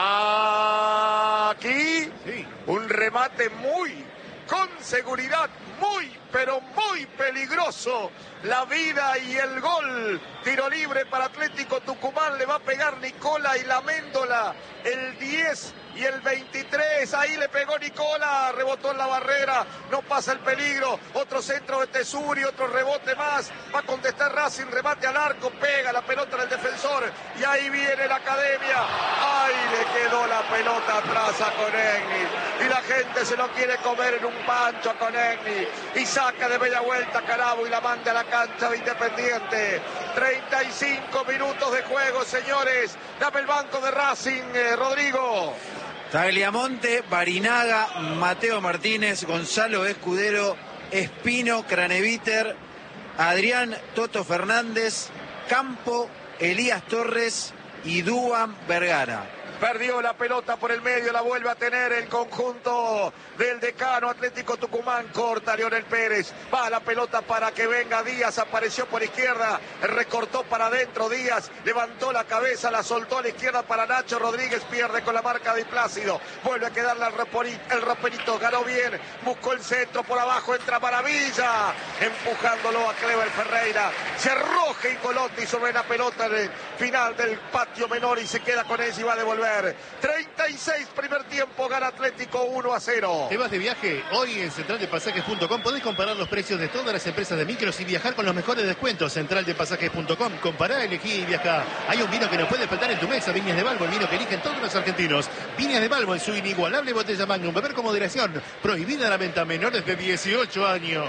Aquí, un remate con seguridad, pero muy peligroso. La vida y el gol. Tiro libre para Atlético Tucumán. Le va a pegar Nicola y la Méndola. El 10 y el 23. Ahí le pegó Nicola. Rebotó en la barrera. No pasa el peligro. Otro centro de Tesuri. Otro rebote más. Va a contestar Racing. Remate al arco. Pega la pelota en el defensor. Y ahí viene la Academia. Ahí le quedó la pelota atrás a Conegni. Y la gente se lo quiere comer en un pancho a Conegni. Y saca de bella vuelta Carabo y la manda a la cancha de Independiente. 35 minutos de juego, señores. Dame el banco de Racing, Rodrigo. Tagliamonte, Barinaga, Mateo Martínez, Gonzalo Escudero, Espino, Craneviter, Adrián Toto Fernández, Campo, Elías Torres y Duan Vergara. Perdió la pelota por el medio, la vuelve a tener el conjunto del Decano Atlético Tucumán. Corta Leonel Pérez, va la pelota para que venga Díaz, apareció por izquierda, recortó para adentro Díaz, levantó la cabeza, la soltó a la izquierda para Nacho Rodríguez, pierde con la marca de Plácido, vuelve a quedarle el Roperito, ganó bien, buscó el centro por abajo, entra Maravilla, empujándolo a Clever Ferreira, se arroja Ingolotti sobre la pelota en el final del patio menor y se queda con él y va a devolver River. 36 primer tiempo, gana Atlético 1-0. ¿Te vas de viaje? Hoy en centraldepasajes.com podés comparar los precios de todas las empresas de micros y viajar con los mejores descuentos. Centraldepasajes.com, compará, elegí y viajá. Hay un vino que no puede faltar en tu mesa, Viñas de Balbo, el vino que eligen todos los argentinos. Viñas de Balbo en su inigualable botella Magnum, beber con moderación, prohibida la venta a menores de 18 años.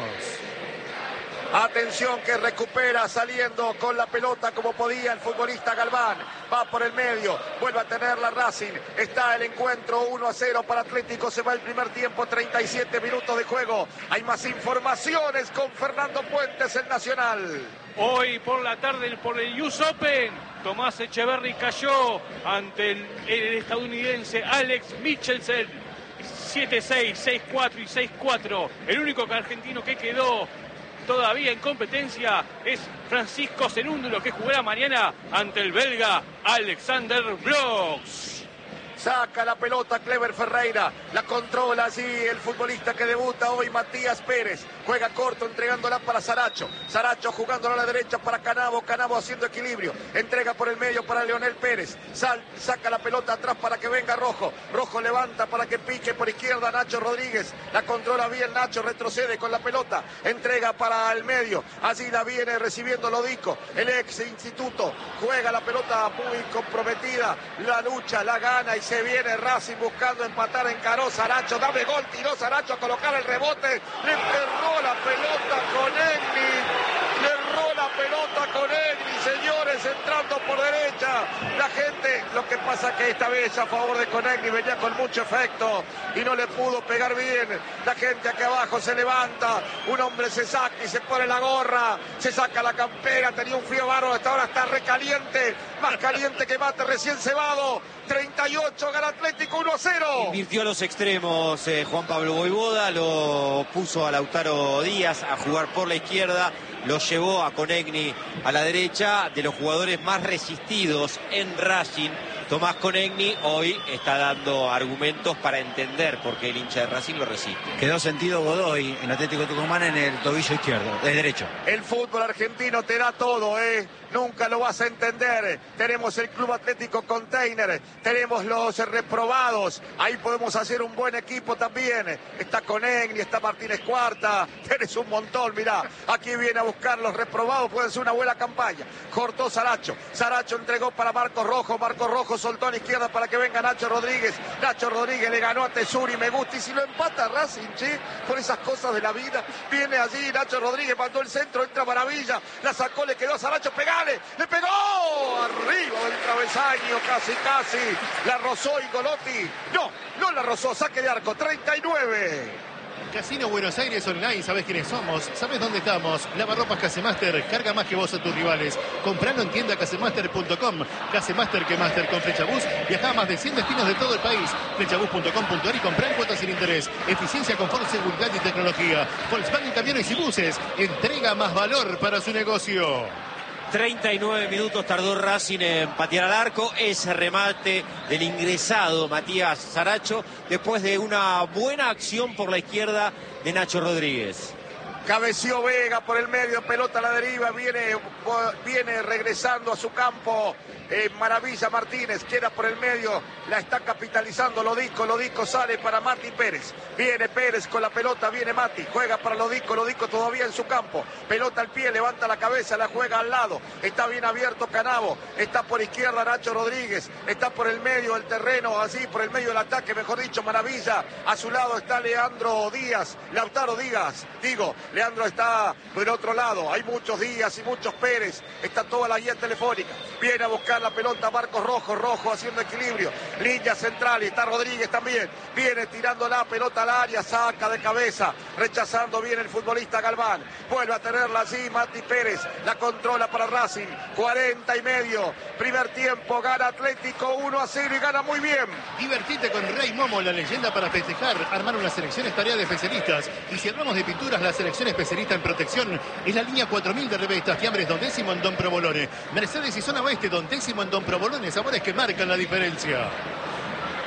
Atención que recupera saliendo con la pelota como podía el futbolista Galván. Va por el medio, vuelve a tener la Racing. Está el encuentro 1-0 para Atlético. Se va el primer tiempo, 37 minutos de juego. Hay más informaciones con Fernando Puentes, el Nacional. Hoy por la tarde por el US Open, Tomás Echeverry cayó ante el estadounidense Alex Michelsen. 7-6, 6-4 y 6-4. El único argentino que quedó todavía en competencia es Francisco Cerúndulo, que jugará mañana ante el belga Alexander Bloch. Saca la pelota Clever Ferreira, la controla allí el futbolista que debuta hoy, Matías Pérez. Juega corto, entregándola para Saracho. Saracho jugándola a la derecha para Canavo. Canavo haciendo equilibrio. Entrega por el medio para Leonel Pérez. Saca la pelota atrás para que venga Rojo. Rojo levanta para que pique por izquierda Nacho Rodríguez. La controla bien Nacho, retrocede con la pelota. Entrega para el medio. Allí la viene recibiendo Lodico, el ex instituto. Juega la pelota muy comprometida. La lucha, la gana y se viene Racing buscando empatar. Encaró Saracho, dame gol, tiró Saracho a colocar el rebote. Le erró la pelota con Egni. Le erró la pelota con Egni, señores, entrando por derecha. La gente, lo que pasa que esta vez a favor de Conegni venía con mucho efecto y no le pudo pegar bien. La gente aquí abajo se levanta, un hombre se saca y se pone la gorra, se saca la campera, tenía un frío bárbaro, hasta ahora está recaliente, más caliente que mate recién cebado. 38, gana Atlético 1-0. Invirtió a los extremos Juan Pablo Voivoda, lo puso a Lautaro Díaz a jugar por la izquierda, lo llevó a Conegni a la derecha. De los jugadores más resistidos en Racing, Tomás Conegni hoy está dando argumentos para entender por qué el hincha de Racing lo resiste. Quedó sentido Godoy en Atlético Tucumán en el tobillo izquierdo, de derecho. El fútbol argentino te da todo, nunca lo vas a entender. Tenemos el Club Atlético Container, tenemos los reprobados, ahí podemos hacer un buen equipo también. Está Conegni, está Martínez Cuarta, tenés un montón, mirá. Aquí viene a buscar los reprobados, pueden ser una buena campaña. Cortó Saracho, Saracho entregó para Marcos Rojo soltó a la izquierda para que venga Nacho Rodríguez. Nacho Rodríguez le ganó a Tesuri, me gusta. Y si lo empata Racing, che, por esas cosas de la vida, viene allí Nacho Rodríguez, mandó el centro, entra Maravilla, la sacó, le quedó a Saracho, pegale, le pegó arriba del travesaño, casi, la rozó Ingolotti. No la rozó, saque de arco, 39. Casino Buenos Aires Online, ¿sabés quiénes somos? ¿Sabés dónde estamos? Lavarropas Casemaster, carga más que vos a tus rivales. Compralo en tienda casemaster.com. Casemaster que Master con Flechabús. Viajá a más de 100 destinos de todo el país. Flechabús.com.ar y comprá en cuotas sin interés. Eficiencia, confort, seguridad y tecnología. Volkswagen Camiones y Buses. Entrega más valor para su negocio. 39 minutos tardó Racing en patear al arco. Ese remate del ingresado Matías Saracho después de una buena acción por la izquierda de Nacho Rodríguez. Cabeció Vega por el medio, pelota a la deriva, viene regresando a su campo. Maravilla Martínez, queda por el medio, la está capitalizando Lodico sale para Mati Pérez. Viene Pérez con la pelota, viene Mati, juega para Lodico todavía en su campo. Pelota al pie, levanta la cabeza, la juega al lado. Está bien abierto Canavo, está por izquierda Nacho Rodríguez, está por el medio del terreno, así por el medio del ataque, mejor dicho, Maravilla. A su lado está Lautaro Díaz, Leandro está del otro lado, hay muchos Díaz y muchos Pérez, está toda la guía telefónica. Viene a buscar la pelota Marcos Rojo haciendo equilibrio, línea central y está Rodríguez también, viene tirando la pelota al área, saca de cabeza, rechazando bien el futbolista Galván, vuelve a tenerla así Mati Pérez, la controla para Racing, 40 y medio, primer tiempo, gana Atlético 1-0 y gana muy bien. Divertite con Rey Momo, la leyenda para festejar, armar una selección es tarea de especialistas, y si hablamos de pinturas, la selección especialista en protección es la línea 4000 de revistas, fiambres Don Décimo en Don Provolone, Mercedes y Zona Oeste, Don Décimo en Don Provolone, sabores que marcan la diferencia.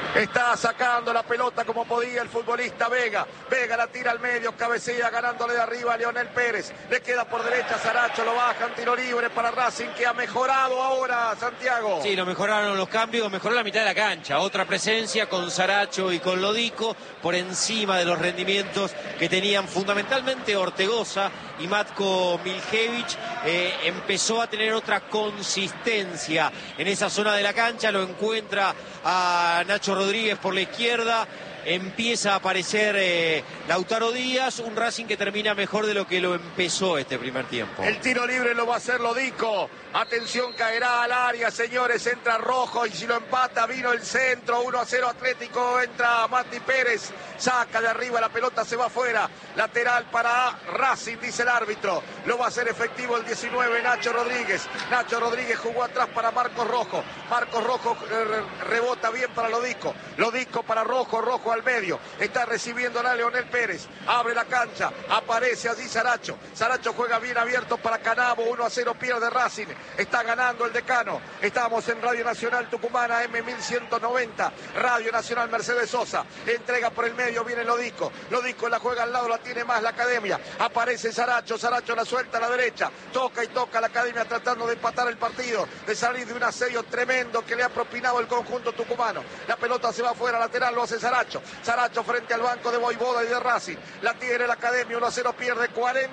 Está sacando la pelota como podía el futbolista Vega. Vega la tira al medio, cabecea ganándole de arriba a Leonel Pérez. Le queda por derecha Saracho, lo bajan, tiro libre para Racing que ha mejorado ahora, Santiago. Sí, lo mejoraron los cambios, mejoró la mitad de la cancha. Otra presencia con Saracho y con Lodico por encima de los rendimientos que tenían fundamentalmente Ortegoza y Matko Miljevic. Empezó a tener otra consistencia en esa zona de la cancha, lo encuentra a Nacho Rodríguez por la izquierda, empieza a aparecer Lautaro Díaz, un Racing que termina mejor de lo que lo empezó este primer tiempo. El tiro libre lo va a hacer Lodico. Atención, caerá al área, señores, entra Rojo y si lo empata vino el centro, 1-0 Atlético, entra Mati Pérez, saca de arriba, la pelota se va afuera, lateral para Racing, dice el árbitro, lo va a hacer efectivo el 19, Nacho Rodríguez. Nacho Rodríguez jugó atrás para Marcos Rojo, Marcos Rojo rebota bien para Lodico, Lodico para Rojo, Rojo al medio, está recibiendo a Leonel Pérez, abre la cancha, aparece allí Saracho, Saracho juega bien abierto para Canabo, 1-0 pierde Racing. Está ganando el Decano. Estamos en Radio Nacional Tucumana, M1190. Radio Nacional Mercedes Sosa. Entrega por el medio, viene Lodico. Lodico la juega al lado, la tiene más la Academia. Aparece Saracho. Saracho la suelta a la derecha. Toca y toca la Academia tratando de empatar el partido. De salir de un asedio tremendo que le ha propinado el conjunto tucumano. La pelota se va afuera, lateral, lo hace Saracho. Saracho frente al banco de Voivoda y de Racing. La tiene la Academia, 1-0 pierde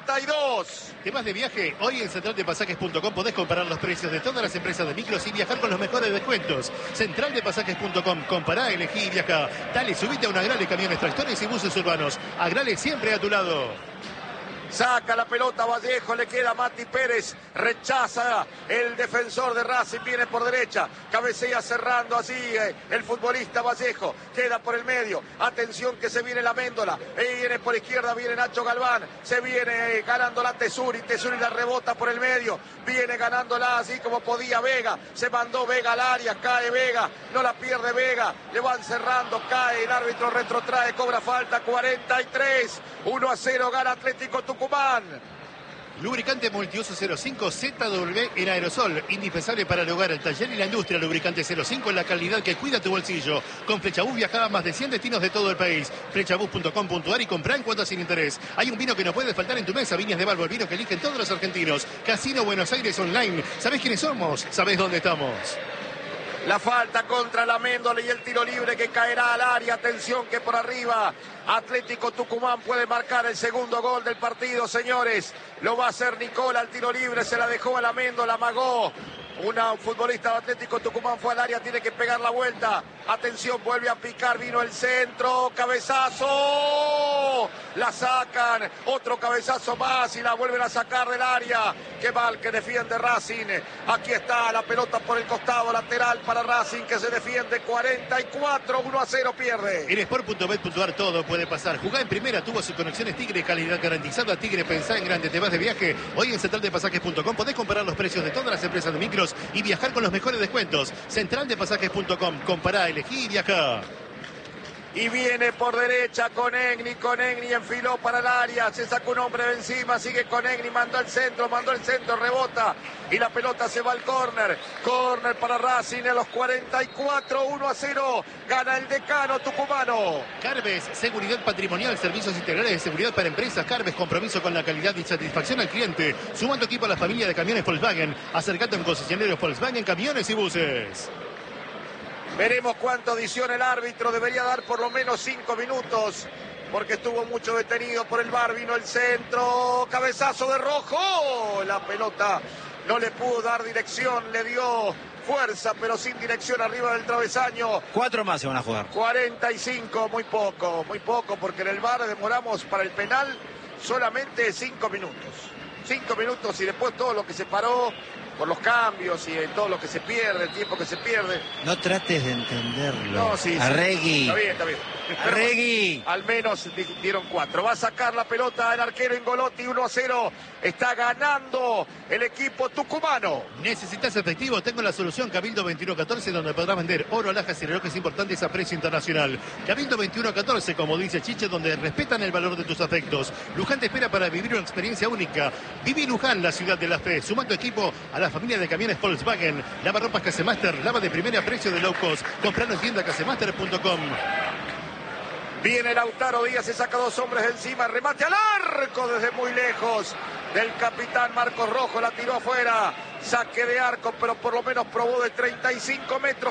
42. ¿Te vas de viaje? Hoy en centraldepasajes.com podés comparar los precios de todas las empresas de micros y viajar con los mejores descuentos. Centraldepasajes.com, compará, elegí y viaja. Dale, subite a una Agrale camiones, tractores y buses urbanos. Agrale siempre a tu lado. Saca la pelota Vallejo, le queda Mati Pérez, rechaza el defensor de Racing, viene por derecha, cabecea cerrando así el futbolista Vallejo, queda por el medio, atención que se viene la Méndola, viene por izquierda, viene Nacho Galván, se viene ganándola Tesuri, Tesuri la rebota por el medio, viene ganándola así como podía Vega, se mandó Vega al área, cae Vega, no la pierde Vega, le van cerrando, cae, el árbitro retrotrae, cobra falta, 43, 1-0 gana Atlético Tucumán. Lubricante multiuso 05 ZW en aerosol, indispensable para el hogar, el taller y la industria. Lubricante 05 en la calidad que cuida tu bolsillo. Con Flechabús viaja a más de 100 destinos de todo el país. Flechabús.com.ar y comprá en cuotas sin interés. Hay un vino que no puede faltar en tu mesa, Viñas de Balbo, el vino que eligen todos los argentinos. Casino Buenos Aires Online. ¿Sabés quiénes somos? ¿Sabés dónde estamos? La falta contra la Méndola y el tiro libre que caerá al área. Atención que por arriba Atlético Tucumán puede marcar el segundo gol del partido, señores. Lo va a hacer Nicola, el tiro libre se la dejó a la Méndola, amagó. Un futbolista de Atlético Tucumán fue al área, tiene que pegar la vuelta. Atención, vuelve a picar, vino el centro, cabezazo. La sacan, otro cabezazo más y la vuelven a sacar del área. Qué mal que defiende Racing. Aquí está la pelota por el costado lateral para Racing que se defiende 44, 1-0 pierde. En Sport.bet.ar todo puede pasar. Jugá en primera, tuvo sus conexiones Tigre, calidad garantizada. Tigre, pensá en grande, te vas de viaje. Hoy en centraldepasajes.com podés comparar los precios de todas las empresas de micros y viajar con los mejores descuentos. Centraldepasajes.com, compará, elegí y viaja. Y viene por derecha Conegni enfiló para el área, se sacó un hombre de encima, sigue Conegni, mandó el centro, rebota y la pelota se va al córner. Córner para Racing a los 44, 1-0, gana el Decano tucumano. Carves, seguridad patrimonial, servicios integrales de seguridad para empresas. Carves, compromiso con la calidad y satisfacción al cliente. Suma tu equipo a la familia de camiones Volkswagen. Acercate a un concesionario Volkswagen, camiones y buses. Veremos cuánto adiciona el árbitro, debería dar por lo menos 5 minutos, porque estuvo mucho detenido por el VAR, vino el centro, cabezazo de Rojo, la pelota no le pudo dar dirección, le dio fuerza, pero sin dirección arriba del travesaño. 4 más se van a jugar. 45, muy poco, porque en el VAR demoramos para el penal solamente 5 minutos. 5 minutos y después todo lo que se paró por los cambios y todo lo que se pierde, el tiempo que se pierde. No trates de entenderlo. No, sí, Arregui. Está bien. Arregui. Al menos dieron 4. Va a sacar la pelota el arquero Ingolotti, 1-0. Está ganando el equipo tucumano. ¿Necesitas efectivo? Tengo la solución Cabildo 2114, donde podrás vender oro, alhajas y relojes importantes a precio internacional. Cabildo 2114, como dice Chiche, donde respetan el valor de tus afectos. Luján te espera para vivir una experiencia única. Viví Luján, la ciudad de la fe. Suma tu equipo a la familia de camiones Volkswagen. Lava ropas Casemaster, lava de primera precio de low cost. Compralo en tienda casemaster.com. Viene Lautaro Díaz, se saca 2 hombres encima, remate al arco desde muy lejos del capitán Marcos Rojo, la tiró afuera, saque de arco, pero por lo menos probó de 35 metros,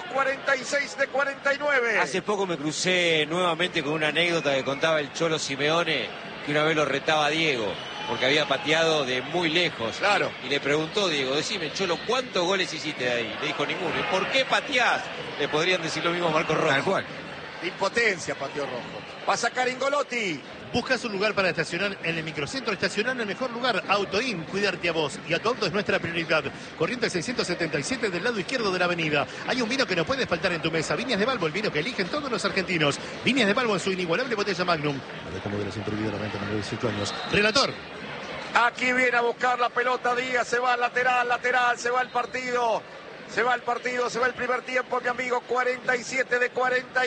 46 de 49. Hace poco me crucé nuevamente con una anécdota que contaba el Cholo Simeone, que una vez lo retaba a Diego, porque había pateado de muy lejos. Claro. Y le preguntó Diego, decime, Cholo, ¿cuántos goles hiciste de ahí? Le dijo ninguno. ¿Y por qué pateás? Le podrían decir lo mismo a Marcos Rojo. Tal cual. Impotencia, pateó Rojo. Va a sacar Ingolotti. ¿Buscas un lugar para estacionar en el microcentro? Estacionar en el mejor lugar. Autoin, cuidarte a vos. Y a tu auto es nuestra prioridad. Corriente 677 del lado izquierdo de la avenida. Hay un vino que no puede faltar en tu mesa. Viñas de Balbo, el vino que eligen todos los argentinos. Viñas de Balbo en su inigualable botella Magnum. De como de los improvidos de 18 años. Relator. Aquí viene a buscar la pelota Díaz. Se va al lateral, se va el partido. Se va el partido, se va el primer tiempo, mi amigo, 47 de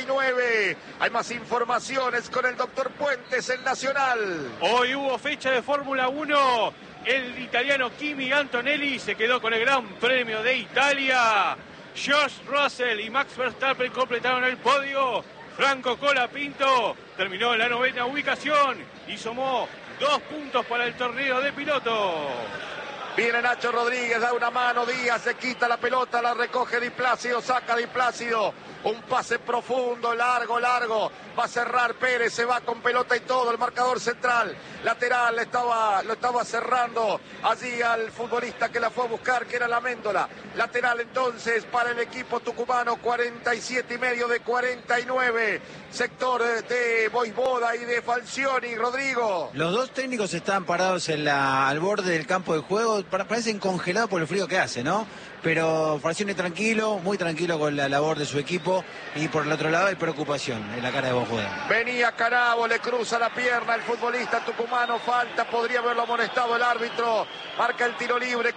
49. Hay más informaciones con el doctor Puentes, el Nacional. Hoy hubo fecha de Fórmula 1. El italiano Kimi Antonelli se quedó con el Gran Premio de Italia. George Russell y Max Verstappen completaron el podio. Franco Colapinto terminó en la 9ª ubicación y sumó 2 puntos para el torneo de pilotos. Viene Nacho Rodríguez, da una mano, Díaz se quita la pelota, la recoge Di Plácido, saca Di Plácido. Un pase profundo, largo. Va a cerrar Pérez, se va con pelota y todo. El marcador central, lateral, lo estaba cerrando allí al futbolista que la fue a buscar, que era la Méndola. Lateral entonces para el equipo tucumano, 47,5 de 49. Sector de Boisboda y de Falcioni, Rodrigo. Los dos técnicos están parados al borde del campo de juego. Parecen congelados por el frío que hace, ¿no? Pero Falcioni tranquilo, muy tranquilo con la labor de su equipo. Y por el otro lado hay preocupación en la cara de Boisboda. Venía Carabo, le cruza la pierna el futbolista tucumano, falta, podría haberlo amonestado el árbitro. Marca el tiro libre,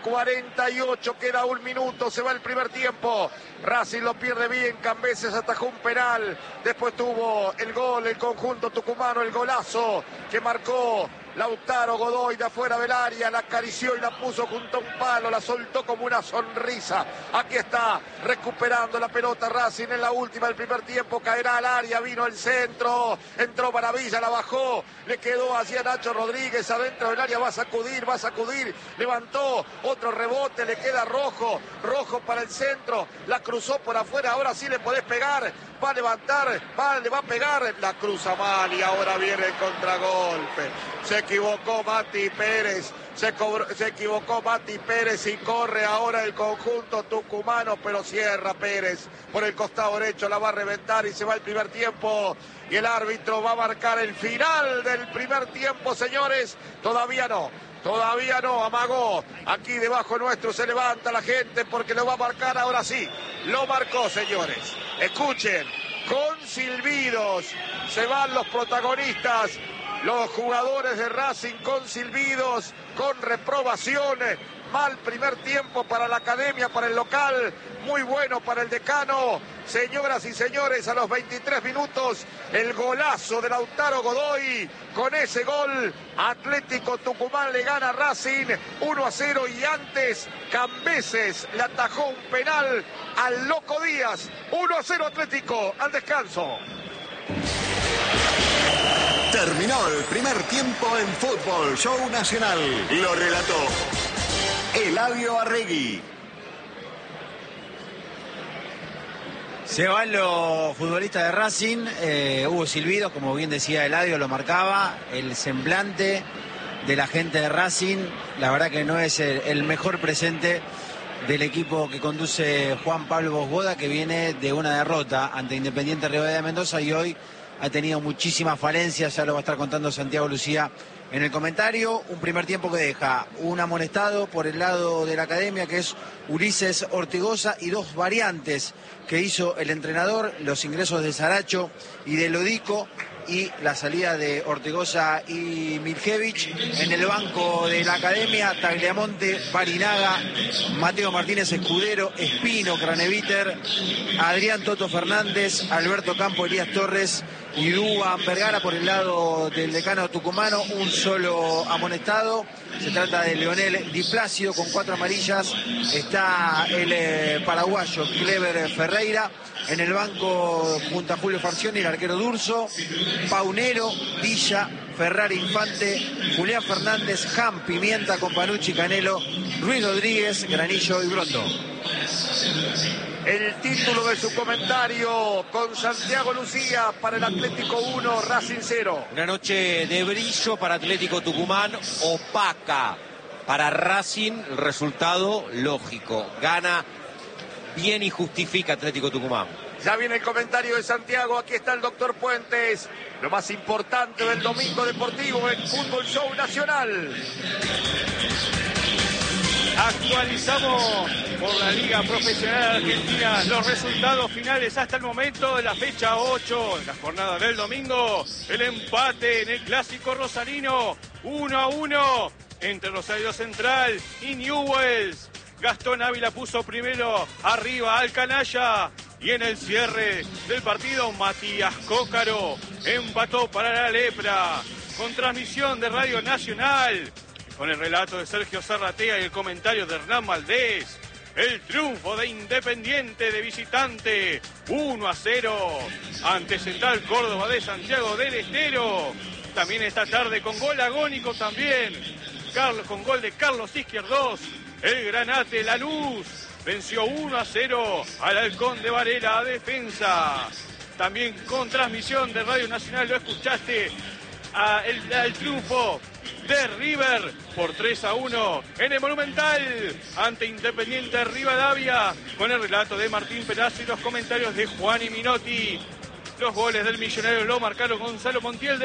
48, queda 1 minuto, se va el primer tiempo. Racing lo pierde bien, Cambeses atajó un penal, después tuvo el gol, el conjunto tucumano, el golazo que marcó Lautaro Godoy de afuera del área, la acarició y la puso junto a un palo, la soltó como una sonrisa. Aquí está recuperando la pelota Racing en la última del primer tiempo, caerá al área, vino el centro, entró Maravilla, la bajó, le quedó hacia Nacho Rodríguez adentro del área, va a sacudir, levantó, otro rebote, le queda Rojo para el centro, la cruzó por afuera, ahora sí le podés pegar, va a levantar, le va a pegar, la cruza mal y ahora viene el contragolpe. Se equivocó Mati Pérez, se equivocó Mati Pérez y corre ahora el conjunto tucumano, pero cierra Pérez por el costado derecho, la va a reventar y se va el primer tiempo. Y el árbitro va a marcar el final del primer tiempo, señores. Todavía no, amagó. Aquí debajo nuestro se levanta la gente porque lo va a marcar ahora sí. Lo marcó, señores. Escuchen, con silbidos se van los protagonistas. Los jugadores de Racing con silbidos, con reprobaciones. Mal primer tiempo para la academia, para el local. Muy bueno para el decano. Señoras y señores, a los 23 minutos, el golazo de Lautaro Godoy. Con ese gol, Atlético Tucumán le gana a Racing 1-0. Y antes, Cambeses le atajó un penal al Loco Díaz. 1-0 Atlético, al descanso. Terminó el primer tiempo en Fútbol Show Nacional. Lo relató Eladio Arregui. Se van los futbolistas de Racing, hubo silbidos, como bien decía Eladio, lo marcaba, el semblante de la gente de Racing, la verdad que no es el mejor presente del equipo que conduce Juan Pablo Boisboda, que viene de una derrota ante Independiente Rivadavia de Mendoza y hoy ha tenido muchísimas falencias, ya lo va a estar contando Santiago Lucía en el comentario. Un primer tiempo que deja un amonestado por el lado de la Academia, que es Ulises Ortigosa, y dos variantes que hizo el entrenador, los ingresos de Saracho y de Lodico, y la salida de Ortigosa y Miljevich. En el banco de la Academia, Tagliamonte, Barinaga, Mateo Martínez Escudero, Espino, Craneviter, Adrián Toto Fernández, Alberto Campo, Elías Torres y Dúan Vergara. Por el lado del decano tucumano, un solo amonestado. Se trata de Leonel Di Plácido con 4 amarillas. Está el paraguayo Clever Ferreira. En el banco, junto a Julio Farcioni, el arquero Durso, Paunero, Villa, Ferrari Infante, Julián Fernández, Jam, Pimienta, Companucci, Canelo, Ruiz Rodríguez, Granillo y Brondo. El título de su comentario con Santiago Lucía para el Atlético 1, Racing 0. Una noche de brillo para Atlético Tucumán, opaca para Racing. El resultado lógico, gana bien y justifica Atlético Tucumán. Ya viene el comentario de Santiago, aquí está el doctor Puentes. Lo más importante del domingo deportivo en Fútbol Show Nacional. Actualizamos por la Liga Profesional Argentina los resultados finales hasta el momento de la fecha 8, en la jornada del domingo. El empate en el Clásico Rosarino, 1-1 entre Rosario Central y Newell's. Gastón Ávila puso primero arriba al Canalla, y en el cierre del partido Matías Cócaro empató para la Lepra. Con transmisión de Radio Nacional, con el relato de Sergio Zarratea y el comentario de Hernán Valdés, el triunfo de Independiente de visitante, 1-0 ante Central Córdoba de Santiago del Estero. También esta tarde con gol agónico también, con gol de Carlos Izquierdos, el Granate Lanús venció 1-0 al Halcón de Varela a Defensa. También con transmisión de Radio Nacional lo escuchaste, el triunfo de River por 3-1 en el Monumental ante Independiente Rivadavia, con el relato de Martín Perazzo y los comentarios de Juan y Minotti. Los goles del Millonario lo marcaron Gonzalo Montiel.